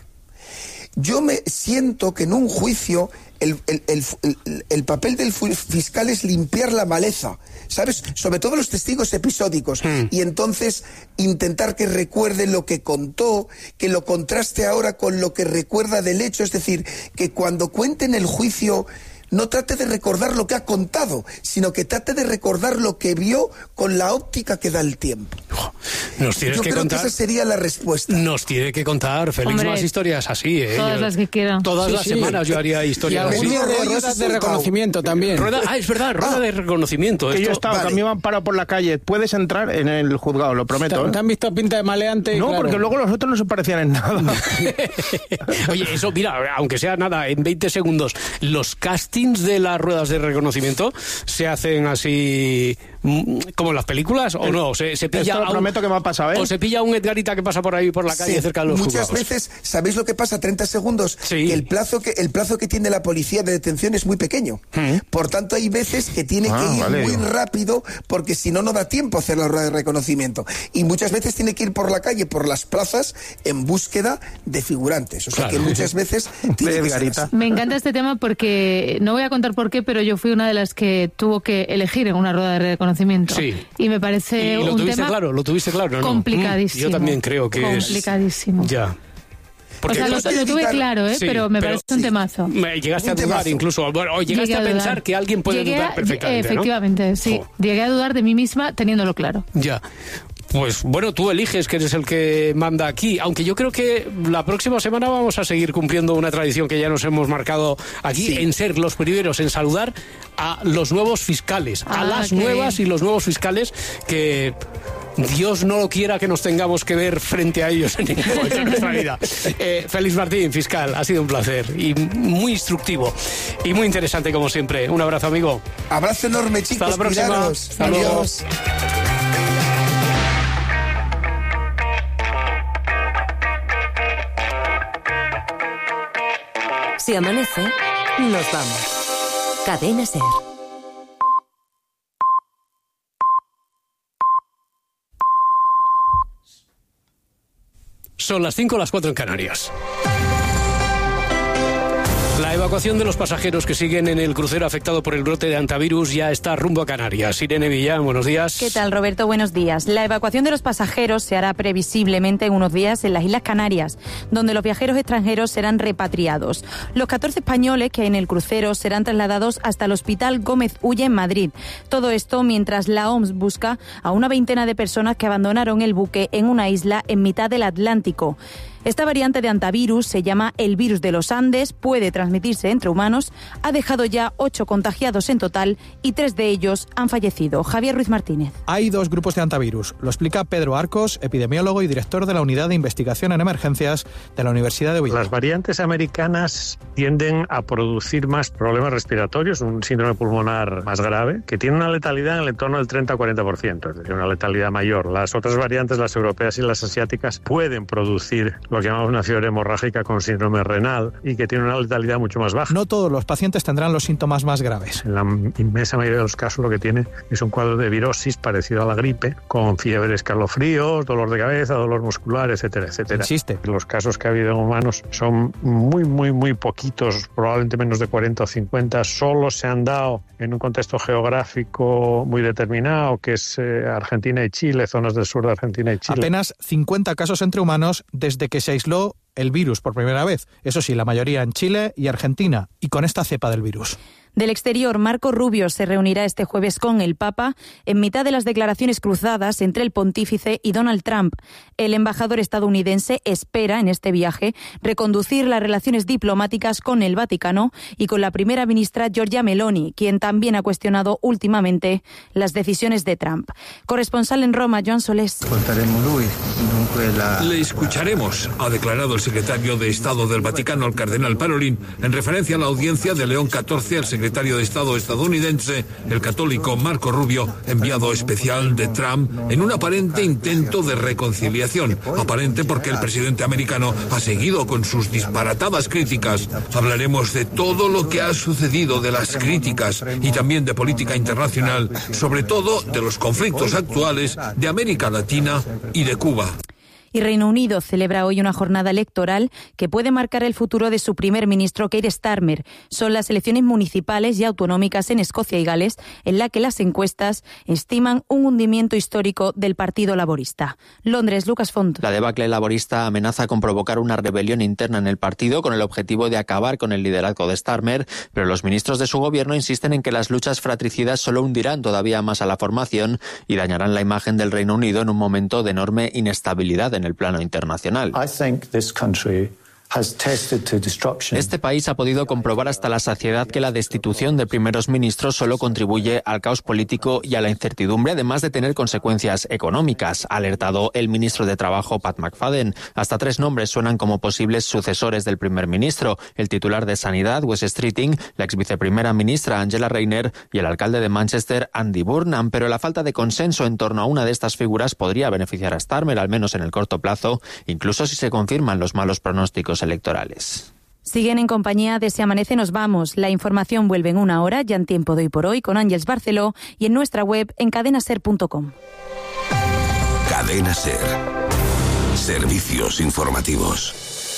Yo me siento que en un juicio el, el, el, el, el papel del fu- fiscal es limpiar la maleza, ¿sabes? Sobre todo los testigos episódicos. Mm. Y entonces intentar que recuerde lo que contó, que lo contraste ahora con lo que recuerda del hecho. Es decir, que cuando cuente en el juicio no trate de recordar lo que ha contado, sino que trate de recordar lo que vio con la óptica que da el tiempo. Nos tienes Yo que creo contar. que esa sería la respuesta. Nos tiene que contar, Félix, Hombre, más historias así, ¿eh? todas Yo- las que quiera. Todas Sí, las sí. semanas yo haría Y historias algún así. día de Rollos ruedas de insultado. reconocimiento también. Rueda- ah, es verdad, rueda de reconocimiento. Que yo he Esto- estado, vale. también me han parado por la calle. Puedes entrar en el juzgado, lo prometo. ¿Te, ¿eh? te han visto pinta de maleante? No, Claro. porque luego los otros no se parecían en nada. Oye, eso, mira, aunque sea nada, en veinte segundos, los castings de las ruedas de reconocimiento se hacen así mm, como en las películas, o no, se, se pilla Esto lo a un- prometo que me ha pasado, ¿eh? o se pilla a un Edgarita que pasa por ahí por la calle Sí, cerca de los muchas juzgados. veces, ¿sabéis lo que pasa? treinta segundos. Sí. Que el plazo que el plazo que tiene la policía de detención es muy pequeño. Por tanto, hay veces que tiene Ah, que ir vale. muy rápido porque si no, no da tiempo a hacer la rueda de reconocimiento. Y muchas veces tiene que ir por la calle, por las plazas, en búsqueda de figurantes. O sea Claro. que muchas veces tiene que ser Edgarita. así. Me encanta este tema porque no voy a contar por qué, pero yo fui una de las que tuvo que elegir en una rueda de reconocimiento. Sí. Y me parece Y lo un tuviste tema claro, lo tuviste claro, ¿no? complicadísimo. Mm, Yo también creo que es... complicadísimo. Ya. O sea, lo, cosa lo de tuve evitar- claro, ¿eh? Sí, pero me pero- parece un sí. temazo. Me- Llegaste a Un dudar temazo. incluso, bueno, o llegaste Llegué a, dudar. pensar que alguien puede Llegué dudar a- perfectamente, ¿no? Efectivamente, sí. Jo. Llegué a dudar de mí misma teniéndolo claro. Ya. Pues bueno, tú eliges que eres el que manda aquí, aunque yo creo que la próxima semana vamos a seguir cumpliendo una tradición que ya nos hemos marcado aquí, Sí. en ser los primeros en saludar a los nuevos fiscales, a Ah, las qué nuevas bien. y los nuevos fiscales que... Dios no lo quiera que nos tengamos que ver frente a ellos en ningún momento de nuestra vida. Eh, Félix Martín, fiscal, ha sido un placer y muy instructivo y muy interesante como siempre. Un abrazo, amigo. Abrazo enorme, chicos. Hasta la próxima. Cuidaros. Hasta luego. Adiós. Si amanece, nos vamos. Cadena Ser. son las cinco, las cuatro en Canarias. La evacuación de los pasajeros que siguen en el crucero afectado por el brote de hantavirus ya está rumbo a Canarias. Irene Villán, buenos días. ¿Qué tal, Roberto? Buenos días. La evacuación de los pasajeros se hará previsiblemente en unos días en las Islas Canarias, donde los viajeros extranjeros serán repatriados. Los catorce españoles que hay en el crucero serán trasladados hasta el Hospital Gómez Ulla en Madrid. Todo esto mientras la O M S busca a una veintena de personas que abandonaron el buque en una isla en mitad del Atlántico. Esta variante de hantavirus se llama el virus de los Andes, puede transmitirse entre humanos, ha dejado ya ocho contagiados en total y tres de ellos han fallecido. Javier Ruiz Martínez. Hay dos grupos de hantavirus, lo explica Pedro Arcos, epidemiólogo y director de la Unidad de Investigación en Emergencias de la Universidad de Oviedo. Las variantes americanas tienden a producir más problemas respiratorios, un síndrome pulmonar más grave, que tiene una letalidad en el entorno del treinta a cuarenta por ciento, es decir, una letalidad mayor. Las otras variantes, las europeas y las asiáticas, pueden producir lo que llamamos una fiebre hemorrágica con síndrome renal y que tiene una letalidad mucho más baja. No todos los pacientes tendrán los síntomas más graves. En la inmensa mayoría de los casos lo que tiene es un cuadro de virosis parecido a la gripe, con fiebre, escalofríos, dolor de cabeza, dolor muscular, etcétera, etcétera. Existe. Los casos que ha habido en humanos son muy, muy, muy poquitos, probablemente menos de cuarenta o cincuenta, solo se han dado en un contexto geográfico muy determinado, que es eh, Argentina y Chile, zonas del sur de Argentina y Chile. Apenas cincuenta casos entre humanos desde que se aisló el virus por primera vez. Eso sí, la mayoría en Chile y Argentina, y con esta cepa del virus. Del exterior, Marco Rubio se reunirá este jueves con el Papa en mitad de las declaraciones cruzadas entre el pontífice y Donald Trump. El embajador estadounidense espera en este viaje reconducir las relaciones diplomáticas con el Vaticano y con la primera ministra Giorgia Meloni, quien también ha cuestionado últimamente las decisiones de Trump. Corresponsal en Roma, Joan Solés. Le escucharemos, ha declarado el secretario de Estado del Vaticano, el cardenal Parolin, en referencia a la audiencia de León catorce al secretario secretario de Estado estadounidense, el católico Marco Rubio, enviado especial de Trump, en un aparente intento de reconciliación. Aparente porque el presidente americano ha seguido con sus disparatadas críticas. Hablaremos de todo lo que ha sucedido, de las críticas y también de política internacional, sobre todo de los conflictos actuales de América Latina y de Cuba. Y Reino Unido celebra hoy una jornada electoral que puede marcar el futuro de su primer ministro Keir Starmer. Son las elecciones municipales y autonómicas en Escocia y Gales, en la que las encuestas estiman un hundimiento histórico del Partido Laborista. Londres, Lucas Font. La debacle laborista amenaza con provocar una rebelión interna en el partido con el objetivo de acabar con el liderazgo de Starmer, pero los ministros de su gobierno insisten en que las luchas fratricidas solo hundirán todavía más a la formación y dañarán la imagen del Reino Unido en un momento de enorme inestabilidad en en el plano internacional. Este país ha podido comprobar hasta la saciedad que la destitución de primeros ministros solo contribuye al caos político y a la incertidumbre, además de tener consecuencias económicas, ha alertado el ministro de Trabajo, Pat McFadden. Hasta tres nombres suenan como posibles sucesores del primer ministro: el titular de Sanidad, Wes Streeting, la ex viceprimera ministra, Angela Rayner, y el alcalde de Manchester, Andy Burnham. Pero la falta de consenso en torno a una de estas figuras podría beneficiar a Starmer, al menos en el corto plazo, incluso si se confirman los malos pronósticos electorales. Siguen en compañía de Si Amanece Nos Vamos. La información vuelve en una hora, ya en Tiempo de Hoy por Hoy, con Ángeles Barceló, y en nuestra web en cadena ser punto com. Cadena Ser. Servicios informativos.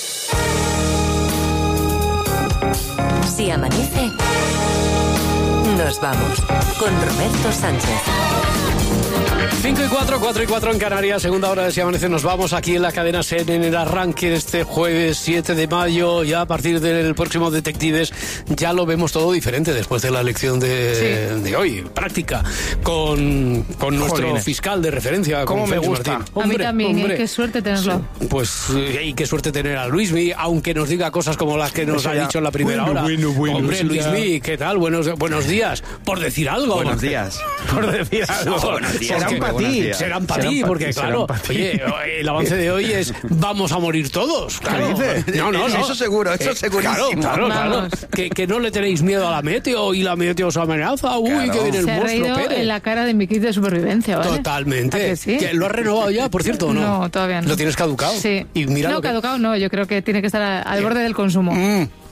Si amanece, nos vamos con Roberto Sánchez. cinco y cuatro, cuatro y cuatro en Canarias, segunda hora de Si Amanece. Nos vamos aquí en la cadena SER en el arranque de este jueves siete de mayo. Ya a partir del próximo Detectives ya lo vemos todo diferente después de la elección de, sí. de hoy, práctica, con, con nuestro Jolines. fiscal de referencia. ¿Cómo con me Félix gusta? Martín. Hombre, a mí también, hombre. ¿eh? Qué suerte tenerlo. Sí, pues, y qué suerte tener a Luismi, aunque nos diga cosas como las que nos Eso ha ya. dicho en la primera bueno, hora. Bueno, bueno, hombre, sí, Luismi, ¿qué tal? Buenos, buenos días. Por decir algo. Buenos días. Por decir algo. No, buenos días. Serán para ti. Serán para ti, porque claro, oye, el avance de hoy es vamos a morir todos. Claro. No, no, no. Eso seguro, eso eh, segurísimo. Claro, claro, claro. Que, que no le tenéis miedo a la meteo y la meteo os amenaza. Uy, claro. que viene el Se monstruo ha reído Pérez. en la cara de mi kit de supervivencia, ¿vale? Totalmente. ¿Que sí? ¿Que ¿Lo has renovado ya, por cierto, o no? No, todavía no. ¿Lo tienes caducado? Sí. Y mira no, lo que... caducado no, yo creo que tiene que estar al borde del consumo. Mm.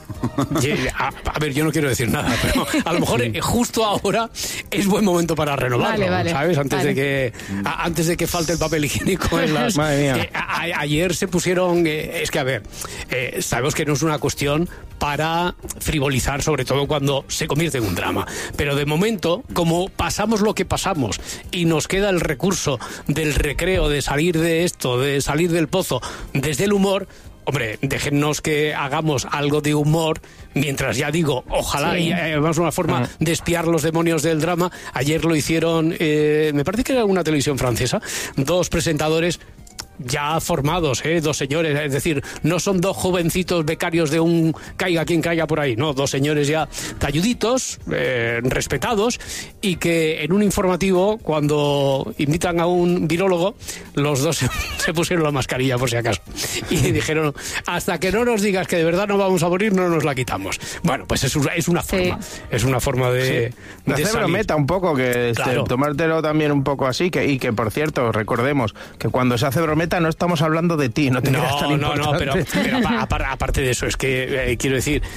A, a ver, yo no quiero decir nada, pero a lo mejor sí. justo ahora es buen momento para renovarlo, vale, vale, ¿sabes? Antes vale. de que a, antes de que falte el papel higiénico en las... Madre mía. Eh, a, a, ayer se pusieron... Eh, es que, a ver, eh, sabemos que no es una cuestión para frivolizar, sobre todo cuando se convierte en un drama. Pero de momento, como pasamos lo que pasamos y nos queda el recurso del recreo, de salir de esto, de salir del pozo, desde el humor... Hombre, déjennos que hagamos algo de humor, mientras ya digo, ojalá, sí. y además una forma uh-huh. de espiar los demonios del drama. Ayer lo hicieron, eh, me parece que era una televisión francesa, dos presentadores ya formados, ¿eh? Dos señores, es decir, no son dos jovencitos becarios de un caiga quien caiga por ahí, no, dos señores ya talluditos, eh, respetados, y que en un informativo, cuando invitan a un virólogo, los dos se, se pusieron la mascarilla por si acaso, y dijeron, hasta que no nos digas que de verdad no vamos a morir, no nos la quitamos. Bueno, pues es una, es una forma, sí. es una forma de... Sí. de hacer brometa un poco, que claro. este, tomártelo también un poco así, que, y que por cierto, recordemos que cuando se hace brometa no estamos hablando de ti, no te creas tan importante. No, no, pero, pero aparte de eso, es que eh, quiero decir,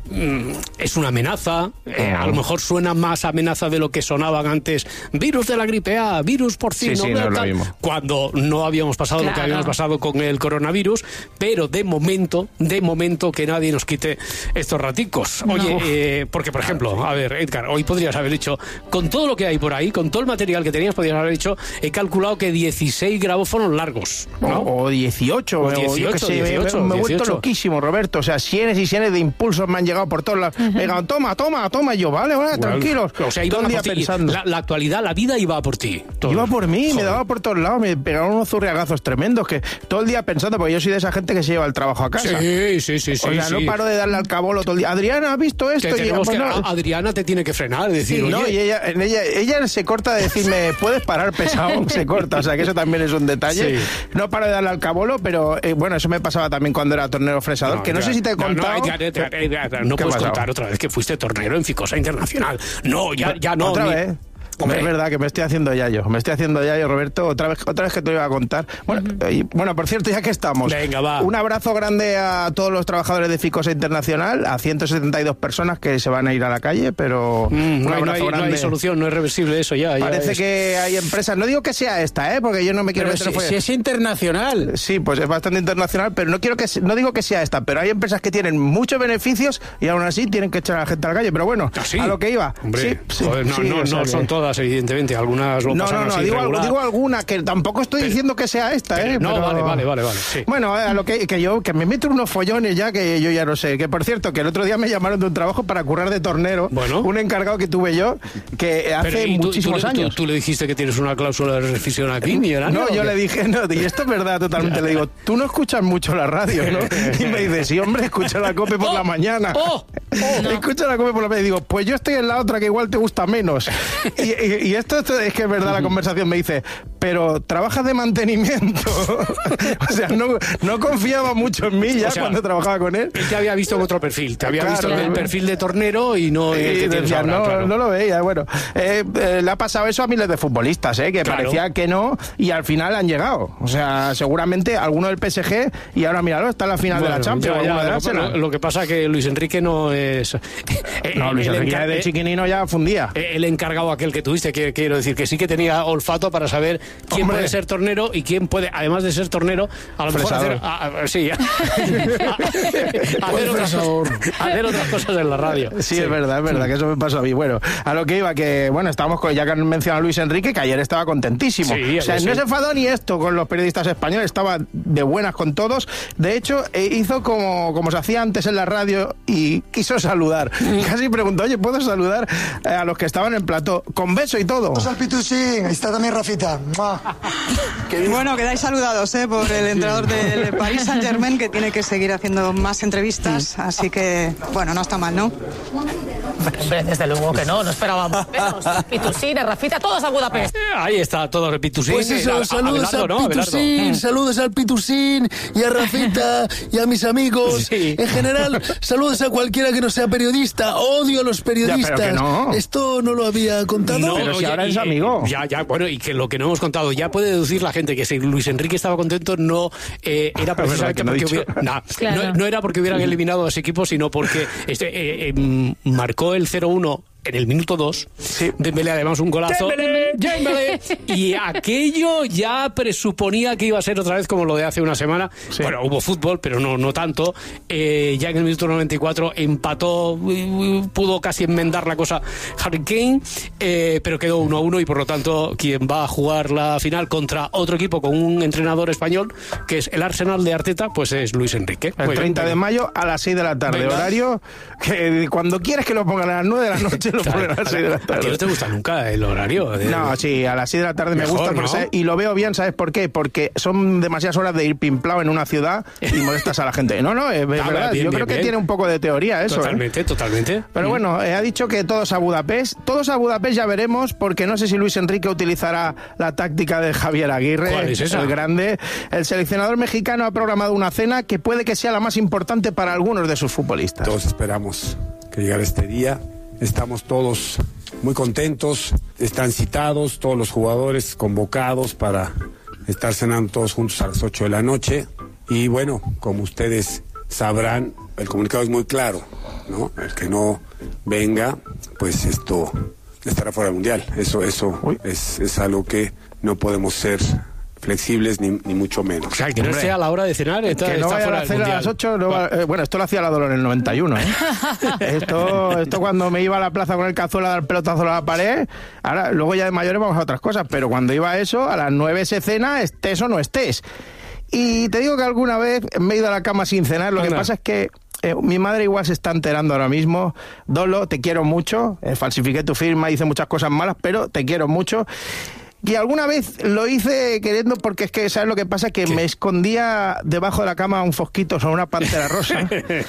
es una amenaza, eh, a lo mejor suena más amenaza de lo que sonaban antes, virus de la gripe A, virus porcino, sí, sí, no tal, no cuando no habíamos pasado claro. lo que habíamos pasado con el coronavirus, pero de momento, de momento que nadie nos quite estos raticos. Oye, no. eh, porque por ejemplo, a ver, Edgar, hoy podrías haber dicho, con todo lo que hay por ahí, con todo el material que tenías, podrías haber dicho, he calculado que dieciséis grabófonos largos, ¿no? O, o dieciocho, o dieciocho, o sé, dieciocho, me, me he vuelto loquísimo, Roberto, o sea, cienes y cienes de impulsos me han llegado por todos lados. Uh-huh. Me digan, toma, toma, toma. Y yo, vale, vale, bueno, tranquilos. O sea, iba día pensando. La, la actualidad, la vida iba por ti. Todo. Iba por mí, Joder. me daba por todos lados. Me pegaron unos zurriagazos tremendos que todo el día pensando, porque yo soy de esa gente que se lleva el trabajo a casa. Sí, sí, sí. O sea, sí, no sí. paro de darle al cabolo todo el día. Adriana, ¿has visto esto? Que y pues que, no. a, Adriana te tiene que frenar, decir, sí, no, y ella, en ella, ella se corta de decirme, ¿puedes parar, pesado? Se corta, o sea, que eso también es un detalle. Sí. No paro de darle al cabolo, pero eh, bueno, eso me pasaba también cuando era tornero fresador, no, que no ya, sé si te he no, contado. No, ya, ya, ya, ya, ya, no puedes contar otra vez que fuiste tornero en Ficosa Internacional. No, ya, ya no. Otra ni... vez. Hombre. Es verdad que me estoy haciendo yayo, me estoy haciendo yayo, Roberto, otra vez, otra vez que te lo iba a contar. Bueno, uh-huh. eh, bueno, por cierto, ya que estamos, venga, va. Un abrazo grande a todos los trabajadores de Ficosa Internacional, a ciento setenta y dos personas que se van a ir a la calle, pero mm, un no, abrazo no, hay, grande. no hay solución, no es reversible eso ya. Parece ya es... que hay empresas, no digo que sea esta, ¿eh? Porque yo no me quiero pero meter si, si es internacional. Sí, pues es bastante internacional, pero no quiero que no digo que sea esta, pero hay empresas que tienen muchos beneficios y aún así tienen que echar a la gente a la calle, pero bueno, ¿Ah, sí? a lo que iba. Hombre, sí, joder, sí, no, sí, no, o sea no que... son todas, evidentemente. Algunas lo no, pasan no, no, así digo, regular. digo alguna que tampoco estoy pero, diciendo que sea esta, pero, ¿eh? No, pero... vale, vale, vale, vale. Sí. Bueno, a lo que, que yo, que me meto unos follones ya que yo ya no sé. Que por cierto, que el otro día me llamaron de un trabajo para currar de tornero. Bueno. Un encargado que tuve yo, que hace pero, tú, muchísimos tú, años. Tú, tú le dijiste que tienes una cláusula de rescisión aquí, ni era No, yo le dije, no, y esto es verdad totalmente. Le digo, tú no escuchas mucho la radio, ¿no? Y me dice, sí, hombre, escucha la COPE por oh, la mañana. Oh, oh, no. Escucha la COPE por la mañana. Y digo, pues yo estoy en la otra que igual te gusta menos. Y, y, y esto, esto es que es verdad la conversación. Me dice, pero trabajas de mantenimiento. O sea, no, no confiaba mucho en mí ya o sea, cuando trabajaba con él. Él te había visto en otro perfil, te había claro, visto en el perfil de tornero y no en el que tienes decía, ahora, no, claro. no lo veía. Bueno, eh, eh, le ha pasado eso a miles de futbolistas, eh, que claro. parecía que no y al final han llegado. O sea, seguramente alguno del P S G y ahora míralo, está en la final bueno, de la Champions. Ya, ya, lo, lo que pasa es que Luis Enrique no es... No, Luis Enrique encar- de chiquinino ya fundía. El encargado aquel que tuviste, que quiero decir, que sí que tenía olfato para saber quién Hombre. puede ser tornero y quién puede, además de ser tornero, a lo Fresador. mejor hacer, a, a, sí, a, a, hacer, otras cosas, hacer otras cosas en la radio. Sí, sí. es verdad, es verdad, que eso me pasó a mí. Bueno, a lo que iba, que bueno, estábamos con, ya que han mencionado a Luis Enrique, que ayer estaba contentísimo. Sí, o sea, sí. no se enfadó ni esto con los periodistas españoles, estaba de buenas con todos. De hecho, hizo como, como se hacía antes en la radio y quiso saludar. Casi preguntó, oye, ¿puedo saludar a los que estaban en plató? Con beso y todo. Vamos al Pitusín, ahí está también Rafita. Bueno, quedáis saludados ¿eh? por el entrenador del Paris Saint-Germain, que tiene que seguir haciendo más entrevistas, así que, bueno, no está mal, ¿no? Hombre, desde luego que no, no esperábamos menos. Pitusín, Rafita, todos a Budapest. Ahí está, todos el Pitusín. Pues eso, A- saludos Abelardo, al ¿no? Pitusín, Abelardo. saludos al Pitusín y a Rafita y a mis amigos. Sí. En general, saludos a cualquiera que no sea periodista. Odio a los periodistas. Ya, pero que no. Esto no lo había contado. No, Pero si oye, ahora y- es amigo. Ya, ya, bueno, y que lo que no hemos contado, ya puede deducir la gente que si Luis Enrique estaba contento, no eh, era precisamente que no he porque dicho. hubiera, nah, Claro. no, no era porque hubieran eliminado a ese equipo, sino porque este, eh, eh, marcó el cero uno en el minuto dos. Sí. Dembélé, además, un golazo. Dembélé. Dembélé. Y aquello ya presuponía que iba a ser otra vez como lo de hace una semana. Sí. Bueno, hubo fútbol, pero no, no tanto. Eh, ya en el minuto noventa y cuatro empató, eh, pudo casi enmendar la cosa Harry Kane, eh, pero quedó uno a uno y por lo tanto quien va a jugar la final contra otro equipo con un entrenador español, que es el Arsenal de Arteta, pues es Luis Enrique. El Muy bien, treinta de venga. mayo a las seis de la tarde. Venga. Horario que cuando quieres que lo pongan a las nueve de la noche, lo Claro, ponen a las seis de la ¿a ti tarde. no te gusta nunca el horario? De- No, sí, a las seis de la tarde me Mejor, gusta porque, ¿no? ¿sabes? Y lo veo bien, ¿sabes por qué? Porque son demasiadas horas de ir pimplado en una ciudad y molestas a la gente. No, no, es, es Ah, verdad. bien, Yo bien, creo que bien. tiene un poco de teoría eso. ¿eh? Totalmente, totalmente. Pero Mm. bueno, eh, ha dicho que todos a Budapest. Todos a Budapest ya veremos, porque no sé si Luis Enrique utilizará la táctica de Javier Aguirre, ¿Cuál es esa? el grande. El seleccionador mexicano ha programado una cena que puede que sea la más importante para algunos de sus futbolistas. Todos esperamos que llegara este día. Estamos todos muy contentos. Están citados todos los jugadores convocados para estar cenando todos juntos a las ocho de la noche. Y bueno, como ustedes sabrán, el comunicado es muy claro, ¿no? El que no venga, pues esto estará fuera del Mundial. Eso, eso es, es algo que no podemos ser flexibles ni, ni mucho menos. O sea, que no esté a la hora de cenar, está, Que no está vaya fuera a del hacer a mundial. las ocho. No va- eh, bueno, esto lo hacía la Dolor en el noventa y uno, ¿eh? esto, esto cuando me iba a la plaza con el cazuela a dar pelotazo a la pared. Ahora, luego ya de mayores vamos a otras cosas, pero cuando iba a eso, a las nueve se cena, estés o no estés. Y te digo que alguna vez me he ido a la cama sin cenar. Lo que Anda. pasa es que eh, mi madre igual se está enterando ahora mismo. Dolo, te quiero mucho. Eh, falsifiqué tu firma, hice muchas cosas malas, pero te quiero mucho. Y alguna vez lo hice queriendo, porque es que, ¿sabes lo que pasa? Que me escondía debajo de la cama un fosquito sobre una pantera rosa.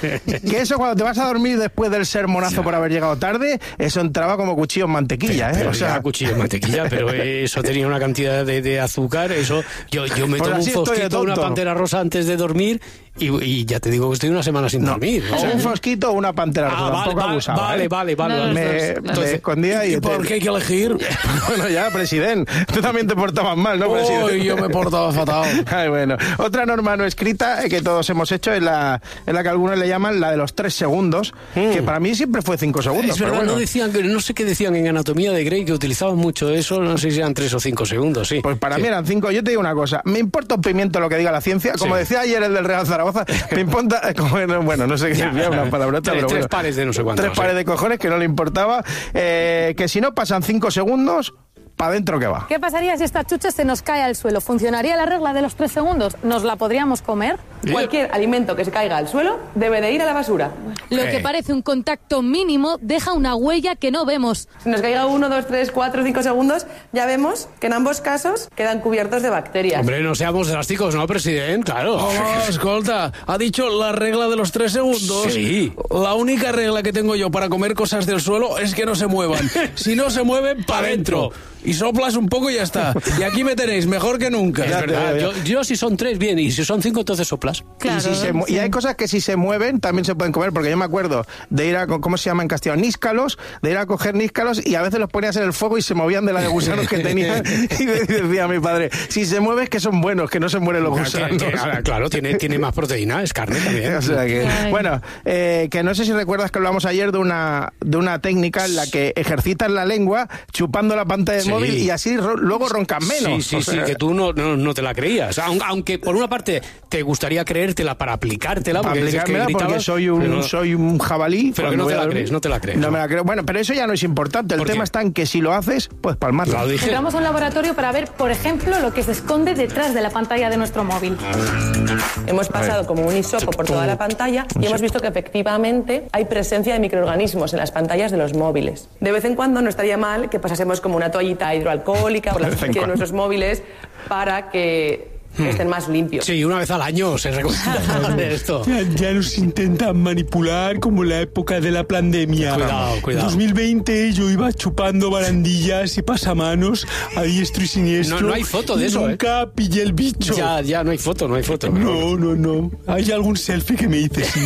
Que eso cuando te vas a dormir después del sermonazo por haber llegado tarde, eso entraba como cuchillo en mantequilla, ¿eh? Pero O sea, ya cuchillo de mantequilla, pero eso tenía una cantidad de, de azúcar, eso yo, yo me Pues tomo un así estoy de fosquito, una tonto. pantera rosa antes de dormir y, y ya te digo que estoy una semana sin dormir. o un fosquito o una pantera rosa. Ah, vale, tampoco vale, abusaba, vale, ¿eh? vale, vale, No, vale. Me, Los dos, me entonces- escondía y... ¿Y por qué hay que elegir? Bueno, ya, presidente, tú también te portabas mal, ¿no, presidente? Uy, yo me portaba fatal. Ay, bueno. Otra norma no escrita eh, que todos hemos hecho es la, es la que algunos le llaman la de los tres segundos, que para mí siempre fue cinco segundos. Es pero verdad, bueno. no decían que no sé qué decían en Anatomía de Grey que utilizaban mucho eso, no sé si eran tres o cinco segundos, sí. Pues para Sí. mí eran cinco. Yo te digo una cosa, me importa un pimiento lo que diga la ciencia. Como Sí. decía ayer el del Real Zaragoza, me importa, eh, como, bueno, no sé qué Ya, decía, una palabrota, tres- pero tres bueno. pares de no sé cuántos, Tres sí. pares de cojones que no le importaba. Eh, que si no pasan cinco segundos, para adentro que va. ¿Qué pasaría si esta chucha se nos cae al suelo? ¿Funcionaría la regla de los tres segundos? ¿Nos la podríamos comer? Cualquier alimento que se caiga al suelo debe de ir a la basura. Lo que parece un contacto mínimo deja una huella que no vemos. Si nos caiga uno, dos, tres, cuatro, cinco segundos, ya vemos que en ambos casos quedan cubiertos de bacterias. Hombre, no seamos drásticos, ¿no, presidente? Claro. Oh, escolta, ha dicho la regla de los tres segundos. Sí. La única regla que tengo yo para comer cosas del suelo es que no se muevan. Si no se mueven, para adentro. Y soplas un poco y ya está. Y aquí me tenéis, mejor que nunca. Es verdad, yo, yo si son tres, bien, y si son cinco, entonces soplas. y, si se mu- y hay cosas que si se mueven también se pueden comer, porque yo me acuerdo de ir a, co- ¿cómo se llama en castellano? Níscalos, de ir a coger níscalos y a veces los ponías en el fuego y se movían de la de gusanos que tenían. Y me decía mi padre, si se mueve es que son buenos, que no se mueren los Claro, gusanos. que- que- claro, tiene, tiene más proteína, es carne también. O sea que, bueno, eh, que no sé si recuerdas que hablamos ayer de una de una técnica en la que ejercitas la lengua chupando la pantalla del Sí. móvil y así ro- luego roncas menos. Sí, sí, O sí, sea, que tú no, no, no te la creías. Aun- Aunque por una parte te gustaría creértela para aplicártela, para porque dices que aplicármela porque gritabas, soy un pero no- soy un jabalí. Pero que cuando no te voy a la dormir. crees, no te la crees, No no. me la creo. Bueno, pero eso ya no es importante. El ¿Por tema qué? está en que si lo haces, pues palmarlo. Lo dije. Entramos a un laboratorio para ver, por ejemplo, lo que se esconde detrás de la pantalla de nuestro móvil. Hemos pasado como un hisopo por toda la pantalla y hemos visto que efectivamente hay presencia de microorganismos en las pantallas de los móviles. De vez en cuando no estaría mal que pasásemos como una toallita hidroalcohólica por la De vez en superficie de cuando. nuestros móviles para que que estén más limpios. Sí, una vez al año se recomienda de esto. Ya, ya nos intentan manipular como en la época de la pandemia. Cuidado, cuidado. En dos mil veinte yo iba chupando barandillas y pasamanos a diestro y siniestro. No, no hay foto de eso, Nunca ¿eh? pillé el bicho. Ya, ya, no hay foto, no hay foto. No, no, no. Hay algún selfie que me dice sí.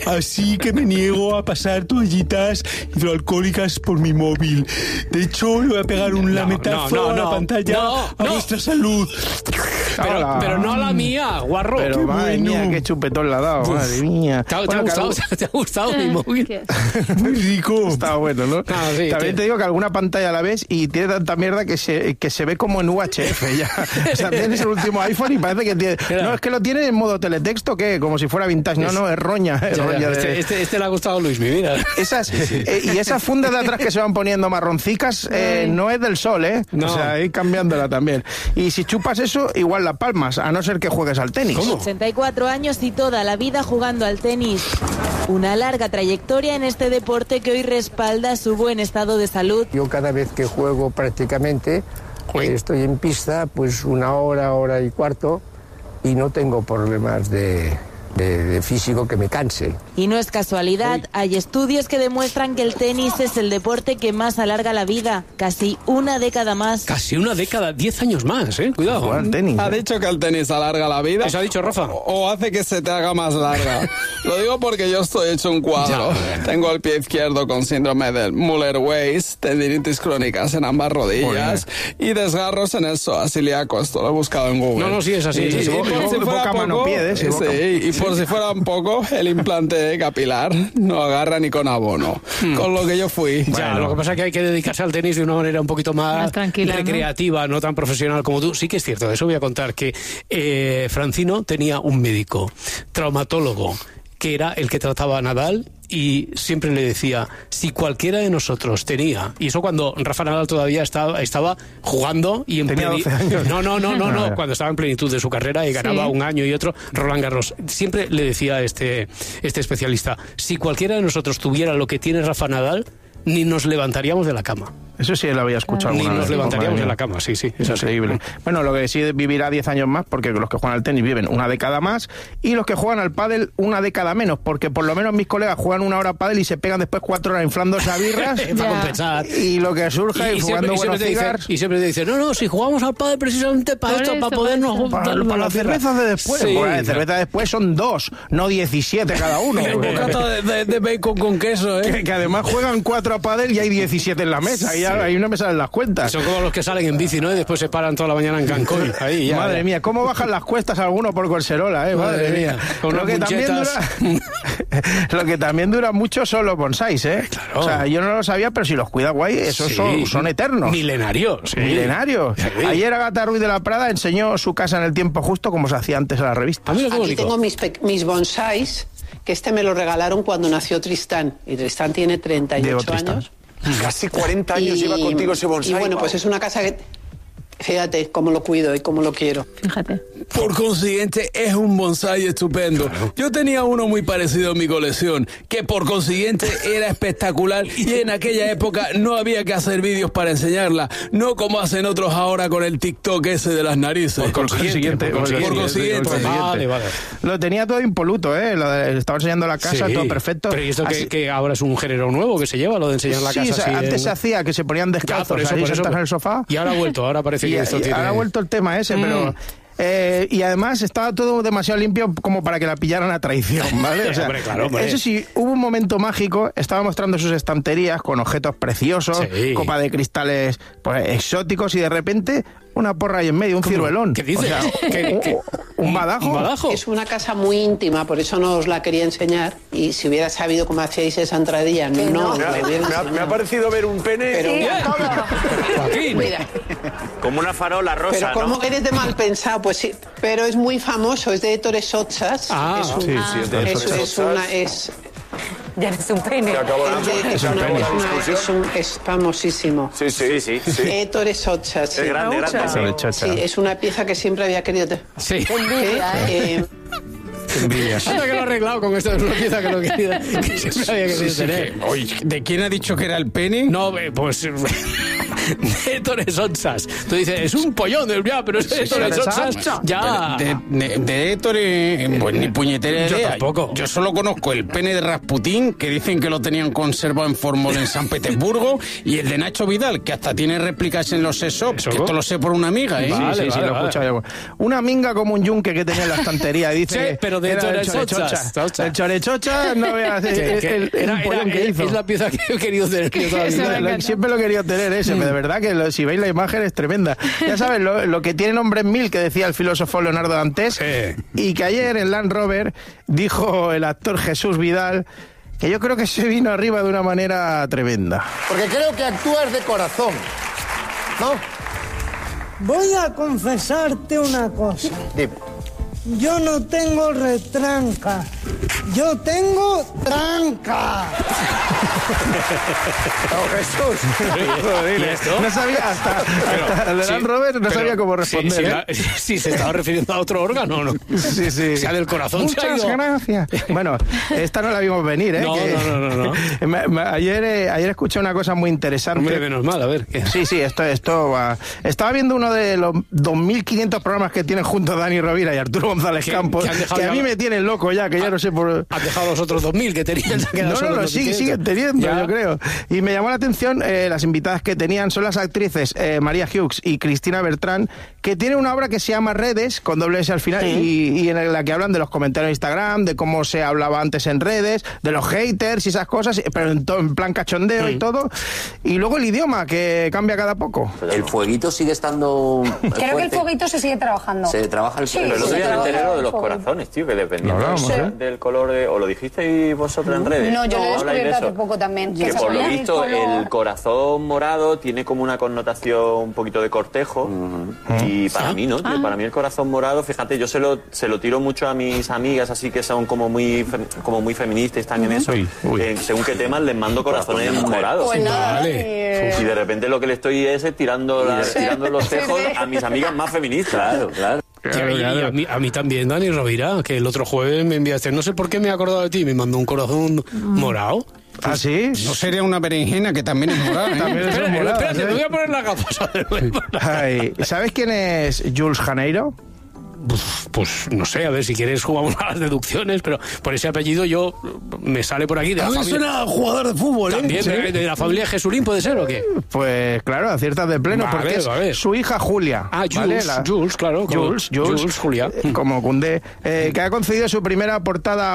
Así que me niego a pasar toallitas hidroalcohólicas por mi móvil. De hecho, le voy a pegar un lametazo no, no, a la no, pantalla no, a no. vuestra salud. Pero, pero no a la mía, guarro. Pero Qué madre bueno. mía, qué chupetón le ha dado, Uf. madre mía. ¿Te ha, Bueno, te ha que gustado, algún- ¿Te ha gustado mi móvil? Muy rico. Está bueno, ¿no? Ah, sí, También tío. te digo que alguna pantalla la ves y tiene tanta mierda que se, que se ve como en U H F ya. O sea, tienes el último iPhone y parece que tiene... No, es que lo tiene en modo teletexto, ¿qué? Como si fuera vintage. No, no, es roña. Es Ya, ya, roña de- este, este, este le ha gustado a Luis, mi mira. Esas, eh, y esas fundas de atrás que se van poniendo marroncicas eh, no es del sol, ¿eh? No. O sea, ir cambiándola también. Y si chupas eso, igual la palmas, a no ser que juegues al tenis. ochenta y cuatro años y toda la vida jugando al tenis. Una larga trayectoria en este deporte que hoy respalda su buen estado de salud. Yo cada vez que juego prácticamente eh, estoy en pista pues una hora, hora y cuarto y no tengo problemas de, de, de físico que me canse. Y no es casualidad, hay estudios que demuestran que el tenis es el deporte que más alarga la vida, casi una década más. Casi una década, diez años más, ¿eh? Cuidado. Jugar al tenis. ¿Ha dicho que el tenis alarga la vida? ¿Eso ha dicho Rafa? ¿O hace que se te haga más larga? Lo digo porque yo estoy hecho un cuadro. Ya. Tengo el pie izquierdo con síndrome del Müller-Weiss, tendinitis crónicas en ambas rodillas y desgarros en el psoas ilíaco. Esto lo he buscado en Google. No, no, sí, es así. Y, Sí, sí, y por boca- si fuera boca, mano, poco, pie, ¿eh? Sí, boca. sí, y por si fuera un poco, el implante capilar no agarra ni con abono. Con lo que yo fui. Ya, lo que pasa es que hay que dedicarse al tenis de una manera un poquito más, Más tranquila, ¿no? recreativa, ¿no? tan profesional como tú. Sí que es cierto, eso voy a contar, que eh, Francino tenía un médico, traumatólogo, que era el que trataba a Nadal y siempre le decía, si cualquiera de nosotros tenía, y eso cuando Rafa Nadal todavía estaba, estaba jugando y en Tenía pleni- doce años. No, no, no, no, Ah, no, ya. cuando estaba en plenitud de su carrera y ganaba Sí. un año y otro, Roland Garros. Siempre le decía este, este especialista, si cualquiera de nosotros tuviera lo que tiene Rafa Nadal, ni nos levantaríamos de la cama. Eso sí lo había escuchado Ni alguna nos vez. levantaríamos Madre de mía. la cama, sí, sí. Es increíble. Bueno, lo que sí vivirá diez años más, porque los que juegan al tenis viven una década más, y los que juegan al pádel una década menos, porque por lo menos mis colegas juegan una hora pádel y se pegan después cuatro horas inflándose a birras. Para compensar. Y lo que surge y, Y siempre, jugando y siempre buenos te dice, cigars. y siempre te dice, no, no, si jugamos al pádel precisamente para Por esto, eso, para por podernos eso. Para, darnos para la las birra". cervezas de después. Sí, Pues, las claro. cervezas después son dos, no diecisiete cada uno. Un bocata de, de- de bacon con queso, ¿eh? que, que además juegan cuatro a pádel y hay diecisiete en la mesa. Y ya- ahí no me salen las cuentas. Son como los que salen en bici, ¿no? Y después se paran toda la mañana en Cancún. Ahí, ya, Madre ya. mía, cómo bajan las cuestas alguno por Colserola, eh, madre, Madre mía. mía, con Lo unas que, también punchetas. dura, lo que también dura mucho son los bonsáis, eh. Claro. O sea, yo no lo sabía, pero si los cuida guay, esos Sí. son, son eternos. Milenarios. sí. Milenarios. Sí. Ayer Agatha Ruiz de la Prada enseñó su casa en el tiempo justo como se hacía antes a la revista. A mí lo que Aquí bonito. tengo mis, pe- mis bonsáis, que este me lo regalaron cuando nació Tristán. Y Tristán tiene treinta y Diego ocho Tristán. años. Casi cuarenta años Y- lleva contigo ese bonsai. Y bueno, Pau. pues es una casa que... Fíjate cómo lo cuido y cómo lo quiero. Fíjate. Por consiguiente, es un bonsái estupendo. Yo tenía uno muy parecido en mi colección, que por consiguiente era espectacular y en aquella época no había que hacer vídeos para enseñarla, no como hacen otros ahora con el TikTok ese de las narices. Por consiguiente, por consiguiente. por consiguiente. Vale, vale. Lo tenía todo impoluto, ¿eh? Lo de- estaba enseñando la casa, Sí. todo perfecto. Pero ¿y esto Así- que, que ahora es un género nuevo que se lleva, lo de enseñar la Sí, casa o sea, así antes en- se hacía que se ponían Ya, descalzos por eso, ahí por eso. sentados en el sofá. Y ahora ha vuelto, ahora parece Y, que esto y tiene... ahora ha vuelto el tema ese, pero... Mm. eh, y además estaba todo demasiado limpio como para que la pillaran a traición, ¿vale? O sea, Hombre, claro, hombre. eso sí, hubo un momento mágico, estaba mostrando sus estanterías con objetos preciosos, Sí. copa de cristales pues, exóticos y de repente una porra ahí en medio, un ciruelón. ¿Qué dices? O sea, ¿Qué- un, qué? un badajo. ¿Un badajo? Es una casa muy íntima, por eso no os la quería enseñar. Y si hubiera sabido cómo hacíais esa entradilla, no, Me ha, me hubiera me ha- enseñado. me ha parecido ver un pene Pero- Joaquín. Mira, Como una farola rosa, pero como ¿no? eres de mal pensado, pues sí. Pero es muy famoso, es de Ettore Sottsass. Ah, es un- sí, sí, es de es, Ettore es una, Sottsass. es, Ya eres un pene. Se acabó la, es, de- es se una- acabó la es una- discusión. es un- es famosísimo. Sí, sí, sí. sí. Ettore Sottsass. sí. Es grande, grande. Ettore Sí, Sottsass. es una pieza que siempre había querido. te- Sí. ¿Qué? Eh, Qué envidias. Ahora que lo he arreglado con esto, es una pieza que lo quería, que siempre había querido Sí, sí, tener. que- oye, ¿de quién ha dicho que era el pene? No, eh, pues... de Ettore Sottsass. Tú dices, es un pollón, ya, pero es Ettore Sottsass. Ya. De, de, de Ettore, pues ni puñetera Yo idea. tampoco. Yo solo conozco el pene de Rasputín, que dicen que lo tenían conservado en formol en San Petersburgo, y el de Nacho Vidal, que hasta tiene réplicas en los sesos, que esto lo sé por una amiga, ¿eh? Vale, sí, sí, sí, vale, lo he vale. escuchado yo. Una minga como un yunque que tenía en la estantería. Dice, Sí, pero de era Ettore el chorechocha. Sottsass. El chorechocha, no veas el, Que- que el, el era- pollón era- que hizo. Es la pieza que he querido tener yo toda la Eso vida. me Lo- encanta. siempre lo he querido tener ese, pero de verdad que lo- si veis la imagen es tremenda. Ya sabes, lo, lo que tiene nombre en mil, que decía el filósofo Leonardo Dantes, Sí. y que ayer en Land Rover dijo el actor Jesús Vidal que yo creo que se vino arriba de una manera tremenda. Porque creo que actúas de corazón, ¿no? Voy a confesarte una cosa. Dime. Yo no tengo retranca. Yo tengo tranca. Oh, Jesús. Joder, ¿Y esto? No sabía, hasta, hasta el Sí, Land Rover no pero sabía cómo sí, responder. sí, ¿eh? la- sí, se estaba refiriendo a otro órgano, ¿no? Sí, sí. O sea, del corazón se ha Muchas ido. gracias. Bueno, esta no la vimos venir, ¿eh? No, Que- no, no, no, no. Me- me- ayer, eh, ayer escuché una cosa muy interesante. Hombre, menos mal, a ver. ¿qué? Sí, sí, esto, esto va. Estaba viendo uno de los dos mil quinientos programas que tienen junto a Dani Rovira y Arturo González Que- Campos, que han dejado que a ya- mí me tienen loco ya, que ya no sé por... Has dejado los otros dos mil que tenían. se han quedado No, no, solo no, los sigue, quinientos. siguen teniendo, Ya. yo creo. Y me llamó la atención eh, las invitadas que tenían, son las actrices eh, María Hughes y Cristina Bertrán, que tienen una obra que se llama Redes, con doble S al final, y, y en la que hablan de los comentarios de Instagram, de cómo se hablaba antes en redes, de los haters y esas cosas, pero en, to- en plan cachondeo y todo. Y luego el idioma, que cambia cada poco. El fueguito sigue estando. Creo que el fuerte. fueguito se sigue trabajando. Se trabaja el Sí, fuego. Pero el otro sí, día me trabaja enteré lo de el los fuego. corazones, tío, que dependiendo Lo hablábamos, del- ¿eh? del color de... ¿O lo dijisteis vosotros en redes? No, yo lo he ¿Habláis de descubierto hace eso? poco también. Que se por lo ponía el visto color- el corazón morado tiene como una connotación un poquito de cortejo y para mí no, tío, para mí el corazón morado, fíjate, yo se lo, se lo tiro mucho a mis amigas así que son como muy fem- como muy feministas y están en eso, Uy, uy. en según qué temas les mando corazones morados. Pues nada, Vale. y- Y de repente lo que le estoy es eh, tirando, la- tirando los cejos a mis amigas más feministas. Claro, claro. Ya, y- y a, mí, a mí también, Dani Rovira, que el otro jueves me enviaste, no sé por qué me he acordado de ti, me mandó un corazón morado. ¿Ah, sí? No sería una berenjena que también es morada, ¿eh? También son Espera, moradas, espérate, ¿eh? me voy a poner las gafas de nuevo. Ay, ¿sabes quién es Jules Janeiro? Pues, pues no sé, a ver, si quieres jugamos a las deducciones, pero por ese apellido yo me sale por aquí de A la mí familia. suena a jugador de fútbol, ¿eh? También Sí. de, de la familia Jesulín, ¿puede ser o qué? Pues claro, aciertas de pleno, A porque ver, es a ver. su hija Julia. Ah, ¿vale? Jules, La- Jules, claro. como- Jules, Jules, Jules, Julia. eh, como Koundé, eh, que ha concedido su primera portada